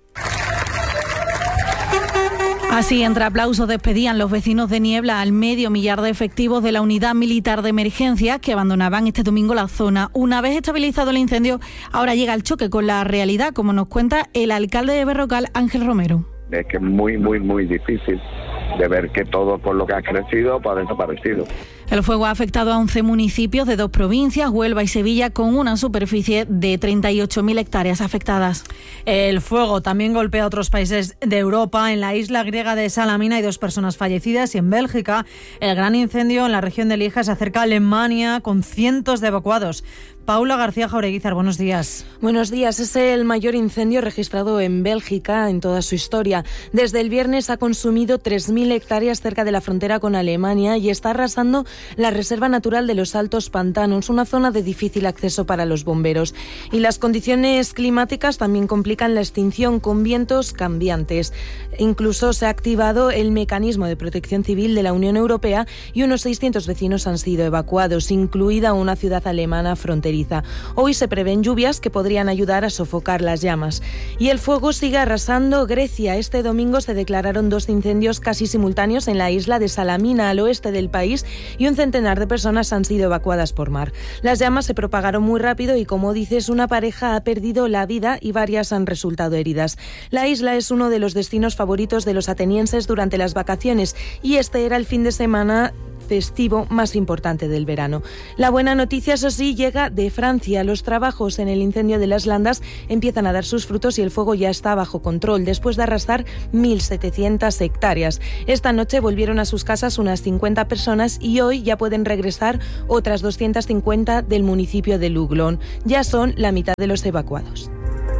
Así, entre aplausos, despedían los vecinos de Niebla al medio millar de efectivos de la Unidad Militar de Emergencia que abandonaban este domingo la zona. Una vez estabilizado el incendio, ahora llega el choque con la realidad, como nos cuenta el alcalde de Berrocal, Ángel Romero. Es que es muy, muy, muy difícil de ver que todo por lo que ha crecido pues ha desaparecido. El fuego ha afectado a once municipios de dos provincias, Huelva y Sevilla, con una superficie de treinta y ocho mil hectáreas afectadas. El fuego también golpea a otros países de Europa. En la isla griega de Salamina hay dos personas fallecidas y en Bélgica el gran incendio en la región de Lieja se acerca a Alemania con cientos de evacuados. Paula García Jaureguizar, buenos días. Buenos días. Es el mayor incendio registrado en Bélgica en toda su historia. Desde el viernes ha consumido tres mil hectáreas cerca de la frontera con Alemania y está arrasando la reserva natural de los Altos Pantanos, una zona de difícil acceso para los bomberos. Y las condiciones climáticas también complican la extinción con vientos cambiantes. Incluso se ha activado el mecanismo de protección civil de la Unión Europea y unos seiscientos vecinos han sido evacuados, incluida una ciudad alemana fronteriza. Hoy se prevén lluvias que podrían ayudar a sofocar las llamas. Y el fuego sigue arrasando Grecia. Este domingo se declararon dos incendios casi simultáneos en la isla de Salamina, al oeste del país, y un centenar de personas han sido evacuadas por mar. Las llamas se propagaron muy rápido y, como dices, una pareja ha perdido la vida y varias han resultado heridas. La isla es uno de los destinos favoritos de los atenienses durante las vacaciones y este era el fin de semana festivo más importante del verano. La buena noticia, eso sí, llega de Francia. Los trabajos en el incendio de las Landas empiezan a dar sus frutos y el fuego ya está bajo control, después de arrasar mil setecientas hectáreas. Esta noche volvieron a sus casas unas cincuenta personas y hoy ya pueden regresar otras doscientas cincuenta del municipio de Luglón. Ya son la mitad de los evacuados.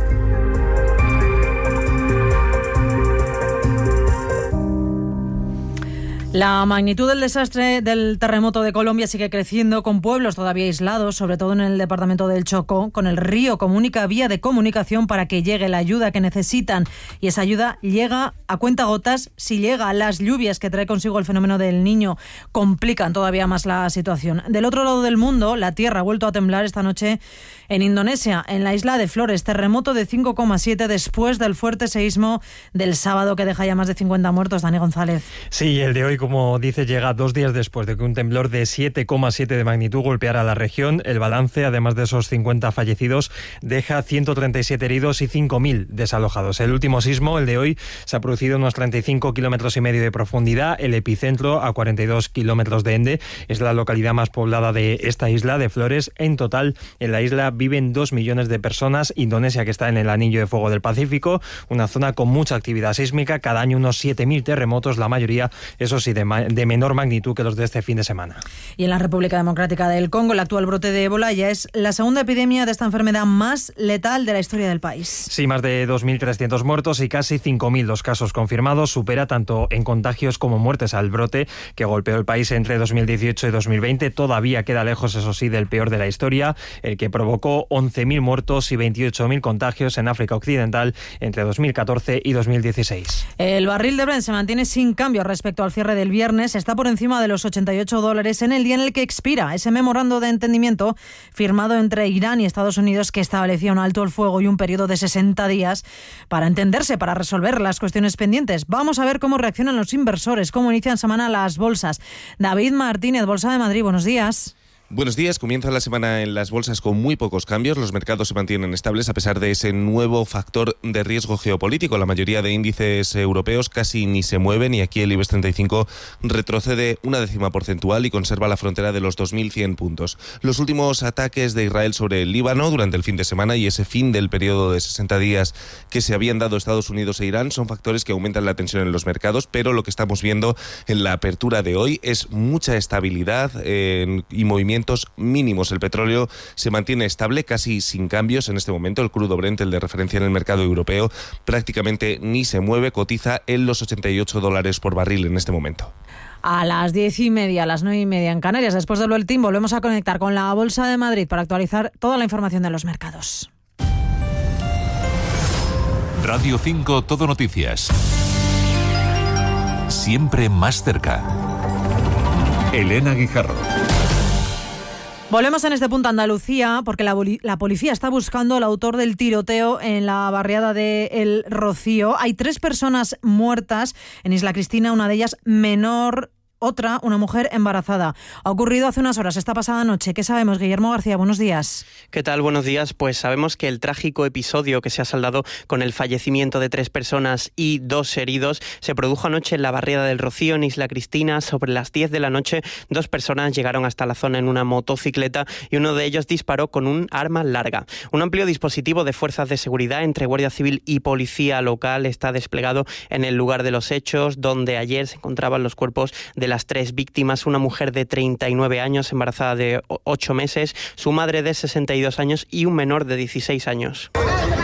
La magnitud del desastre del terremoto de Colombia sigue creciendo, con pueblos todavía aislados, sobre todo en el departamento del Chocó, con el río como única vía de comunicación para que llegue la ayuda que necesitan. Y esa ayuda llega a cuentagotas. Si llega, las lluvias que trae consigo el fenómeno del Niño complican todavía más la situación. Del otro lado del mundo, la tierra ha vuelto a temblar esta noche en Indonesia, en la isla de Flores. Terremoto de cinco coma siete después del fuerte seísmo del sábado que deja ya más de cincuenta muertos. Dani González. Sí, el de hoy, como dice, llega dos días después de que un temblor de siete coma siete de magnitud golpeara la región. El balance, además de esos cincuenta fallecidos, deja ciento treinta y siete heridos y cinco mil desalojados. El último sismo, el de hoy, se ha producido a unos treinta y cinco kilómetros y medio de profundidad. El epicentro a cuarenta y dos kilómetros de Ende. Es la localidad más poblada de esta isla de Flores. En total, en la isla viven dos millones de personas. Indonesia, que está en el anillo de fuego del Pacífico, una zona con mucha actividad sísmica. Cada año unos siete mil terremotos, la mayoría, eso sí, de, ma- de menor magnitud que los de este fin de semana. Y en la República Democrática del Congo, el actual brote de ébola ya es la segunda epidemia de esta enfermedad más letal de la historia del país. Sí, más de dos mil trescientos muertos y casi cinco mil los casos confirmados. Supera tanto en contagios como muertes al brote que golpeó el país entre dos mil dieciocho y dos mil veinte. Todavía queda lejos, eso sí, del peor de la historia, el que provocó once mil muertos y veintiocho mil contagios en África Occidental entre dos mil catorce y dos mil dieciséis. El barril de Brent se mantiene sin cambio respecto al cierre de del viernes está por encima de los ochenta y ocho dólares en el día en el que expira ese memorando de entendimiento firmado entre Irán y Estados Unidos que establecía un alto el fuego y un periodo de sesenta días para entenderse, para resolver las cuestiones pendientes. Vamos a ver cómo reaccionan los inversores, cómo inician semana las bolsas. David Martínez, Bolsa de Madrid, buenos días. Buenos días. Comienza la semana en las bolsas con muy pocos cambios. Los mercados se mantienen estables a pesar de ese nuevo factor de riesgo geopolítico. La mayoría de índices europeos casi ni se mueven y aquí el IBEX treinta y cinco retrocede una décima porcentual y conserva la frontera de los dos mil cien puntos. Los últimos ataques de Israel sobre el Líbano durante el fin de semana y ese fin del periodo de sesenta días que se habían dado Estados Unidos e Irán son factores que aumentan la tensión en los mercados, pero lo que estamos viendo en la apertura de hoy es mucha estabilidad eh, y movimiento mínimos. El petróleo se mantiene estable, casi sin cambios en este momento. El crudo Brent, el de referencia en el mercado europeo, prácticamente ni se mueve, cotiza en los ochenta y ocho dólares por barril en este momento. A las diez y media, a las nueve y media en Canarias, después del boletín, volvemos a conectar con la Bolsa de Madrid para actualizar toda la información de los mercados. Radio cinco Todo Noticias. Siempre más cerca. Elena Guijarro. Volvemos en este punto a Andalucía porque la, la policía está buscando al autor del tiroteo en la barriada de El Rocío. Hay tres personas muertas en Isla Cristina, una de ellas menor, otra, una mujer embarazada. Ha ocurrido hace unas horas, esta pasada noche. ¿Qué sabemos, Guillermo García? Buenos días. ¿Qué tal? Buenos días. Pues sabemos que el trágico episodio que se ha saldado con el fallecimiento de tres personas y dos heridos se produjo anoche en la barriada del Rocío, en Isla Cristina. Sobre las diez de la noche, dos personas llegaron hasta la zona en una motocicleta y uno de ellos disparó con un arma larga. Un amplio dispositivo de fuerzas de seguridad entre Guardia Civil y Policía Local está desplegado en el lugar de los hechos, donde ayer se encontraban los cuerpos de las tres víctimas, una mujer de treinta y nueve años, embarazada de ocho meses, su madre de sesenta y dos años y un menor de dieciséis años.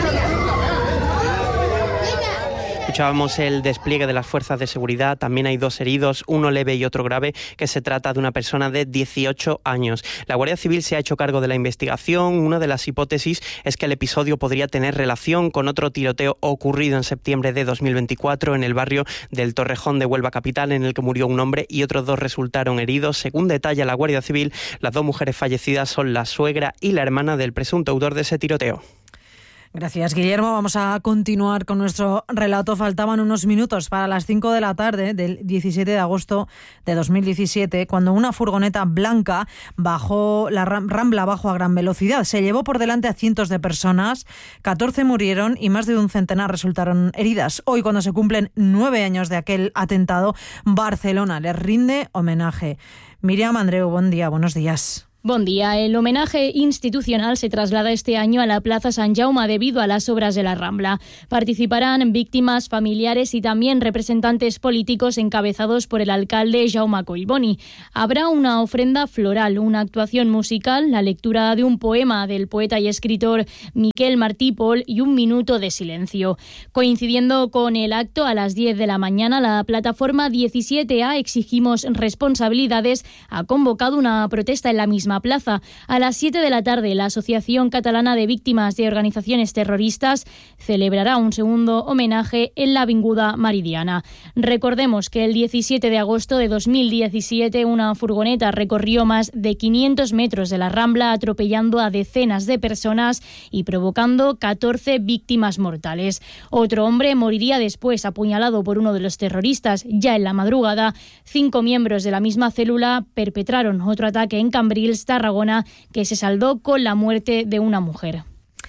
Escuchábamos el despliegue de las fuerzas de seguridad, también hay dos heridos, uno leve y otro grave, que se trata de una persona de dieciocho años. La Guardia Civil se ha hecho cargo de la investigación. Una de las hipótesis es que el episodio podría tener relación con otro tiroteo ocurrido en septiembre de dos mil veinticuatro en el barrio del Torrejón de Huelva capital, en el que murió un hombre y otros dos resultaron heridos. Según detalla la Guardia Civil, las dos mujeres fallecidas son la suegra y la hermana del presunto autor de ese tiroteo. Gracias, Guillermo. Vamos a continuar con nuestro relato. Faltaban unos minutos para las cinco de la tarde del diecisiete de agosto de dos mil diecisiete, cuando una furgoneta blanca bajó la Rambla abajo a gran velocidad. Se llevó por delante a cientos de personas, catorce murieron y más de un centenar resultaron heridas. Hoy, cuando se cumplen nueve años de aquel atentado, Barcelona les rinde homenaje. Miriam Andreu, buen día, buenos días. Buen día. El homenaje institucional se traslada este año a la Plaza San Jaume debido a las obras de la Rambla. Participarán víctimas, familiares y también representantes políticos encabezados por el alcalde Jaume Collboni. Habrá una ofrenda floral, una actuación musical, la lectura de un poema del poeta y escritor Miquel Martí Pol y un minuto de silencio. Coincidiendo con el acto, a las diez de la mañana, la plataforma diecisiete A Exigimos Responsabilidades ha convocado una protesta en la misma plaza. A las siete de la tarde, la Asociación Catalana de Víctimas de Organizaciones Terroristas celebrará un segundo homenaje en la Avinguda Meridiana. Recordemos que el diecisiete de agosto de dos mil diecisiete una furgoneta recorrió más de quinientos metros de la Rambla, atropellando a decenas de personas y provocando catorce víctimas mortales. Otro hombre moriría después, apuñalado por uno de los terroristas. Ya en la madrugada, cinco miembros de la misma célula perpetraron otro ataque en Cambrils, Tarragona, que se saldó con la muerte de una mujer.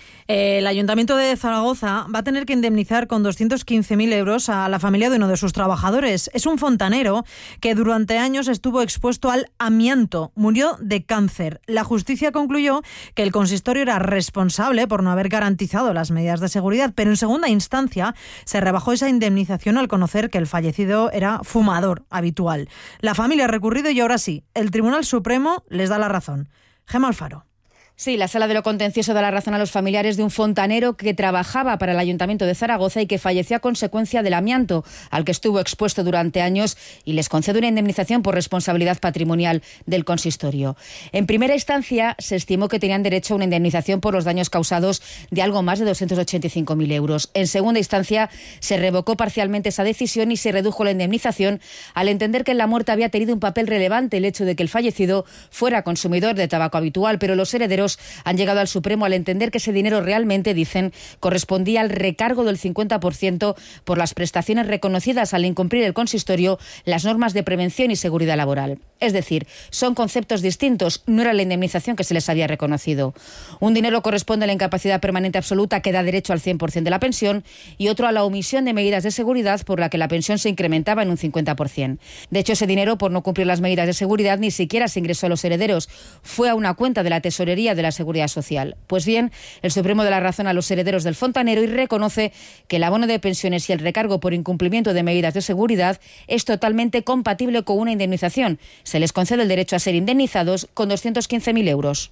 El Ayuntamiento de Zaragoza va a tener que indemnizar con doscientos quince mil euros a la familia de uno de sus trabajadores. Es un fontanero que durante años estuvo expuesto al amianto. Murió de cáncer. La justicia concluyó que el consistorio era responsable por no haber garantizado las medidas de seguridad, pero en segunda instancia se rebajó esa indemnización al conocer que el fallecido era fumador habitual. La familia ha recurrido y ahora sí, el Tribunal Supremo les da la razón. Gemma Alfaro. Sí, la Sala de lo Contencioso da la razón a los familiares de un fontanero que trabajaba para el Ayuntamiento de Zaragoza y que falleció a consecuencia del amianto al que estuvo expuesto durante años, y les concede una indemnización por responsabilidad patrimonial del consistorio. En primera instancia se estimó que tenían derecho a una indemnización por los daños causados de algo más de doscientos ochenta y cinco mil euros. En segunda instancia se revocó parcialmente esa decisión y se redujo la indemnización al entender que en la muerte había tenido un papel relevante el hecho de que el fallecido fuera consumidor de tabaco habitual, pero los herederos han llegado al Supremo al entender que ese dinero realmente, dicen, correspondía al recargo del cincuenta por ciento por las prestaciones reconocidas al incumplir el consistorio las normas de prevención y seguridad laboral. Es decir, son conceptos distintos, no era la indemnización que se les había reconocido. Un dinero corresponde a la incapacidad permanente absoluta que da derecho al cien por ciento de la pensión y otro a la omisión de medidas de seguridad por la que la pensión se incrementaba en un cincuenta por ciento. De hecho, ese dinero, por no cumplir las medidas de seguridad, ni siquiera se ingresó a los herederos. Fue a una cuenta de la Tesorería de la Seguridad Social. Pues bien, el Supremo da la razón a los herederos del fontanero y reconoce que el abono de pensiones y el recargo por incumplimiento de medidas de seguridad es totalmente compatible con una indemnización. Se les concede el derecho a ser indemnizados con doscientos quince mil euros.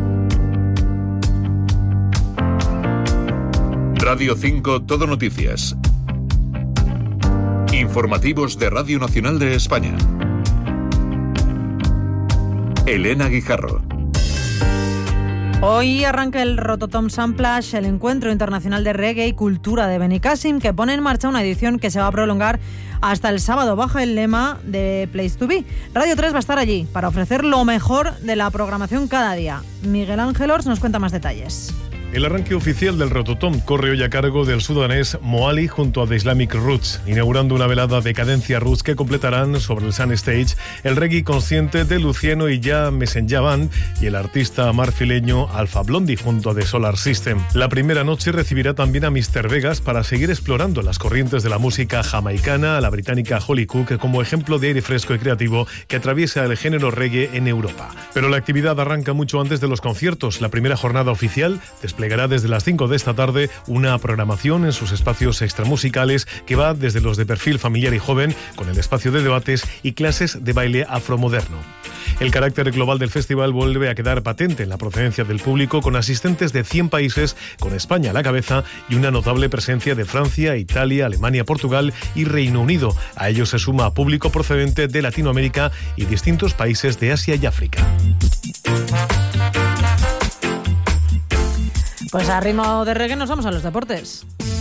Radio cinco Todo Noticias. Informativos de Radio Nacional de España. Elena Guijarro. Hoy arranca el Rototom Samplash, el encuentro internacional de reggae y cultura de Benicàssim, que pone en marcha una edición que se va a prolongar hasta el sábado bajo el lema de Place to Be. Radio tres va a estar allí para ofrecer lo mejor de la programación cada día. Miguel Ángel Ors nos cuenta más detalles. El arranque oficial del Rototom corre hoy a cargo del sudanés Moali junto a The Islamic Roots, inaugurando una velada de cadencia roots que completarán sobre el Sun Stage el reggae consciente de Luciano y Ya Messenger Band y el artista marfileño Alpha Blondy junto a The Solar System. La primera noche recibirá también a míster Vegas para seguir explorando las corrientes de la música jamaicana a la británica Holly Cook como ejemplo de aire fresco y creativo que atraviesa el género reggae en Europa. Pero la actividad arranca mucho antes de los conciertos. La primera jornada oficial desplegará desde las cinco de esta tarde una programación en sus espacios extramusicales que va desde los de perfil familiar y joven, con el espacio de debates y clases de baile afromoderno. El carácter global del festival vuelve a quedar patente en la procedencia del público, con asistentes de cien países, con España a la cabeza y una notable presencia de Francia, Italia, Alemania, Portugal y Reino Unido. A ello se suma público procedente de Latinoamérica y distintos países de Asia y África. Pues a ritmo de reggae nos vamos a los deportes.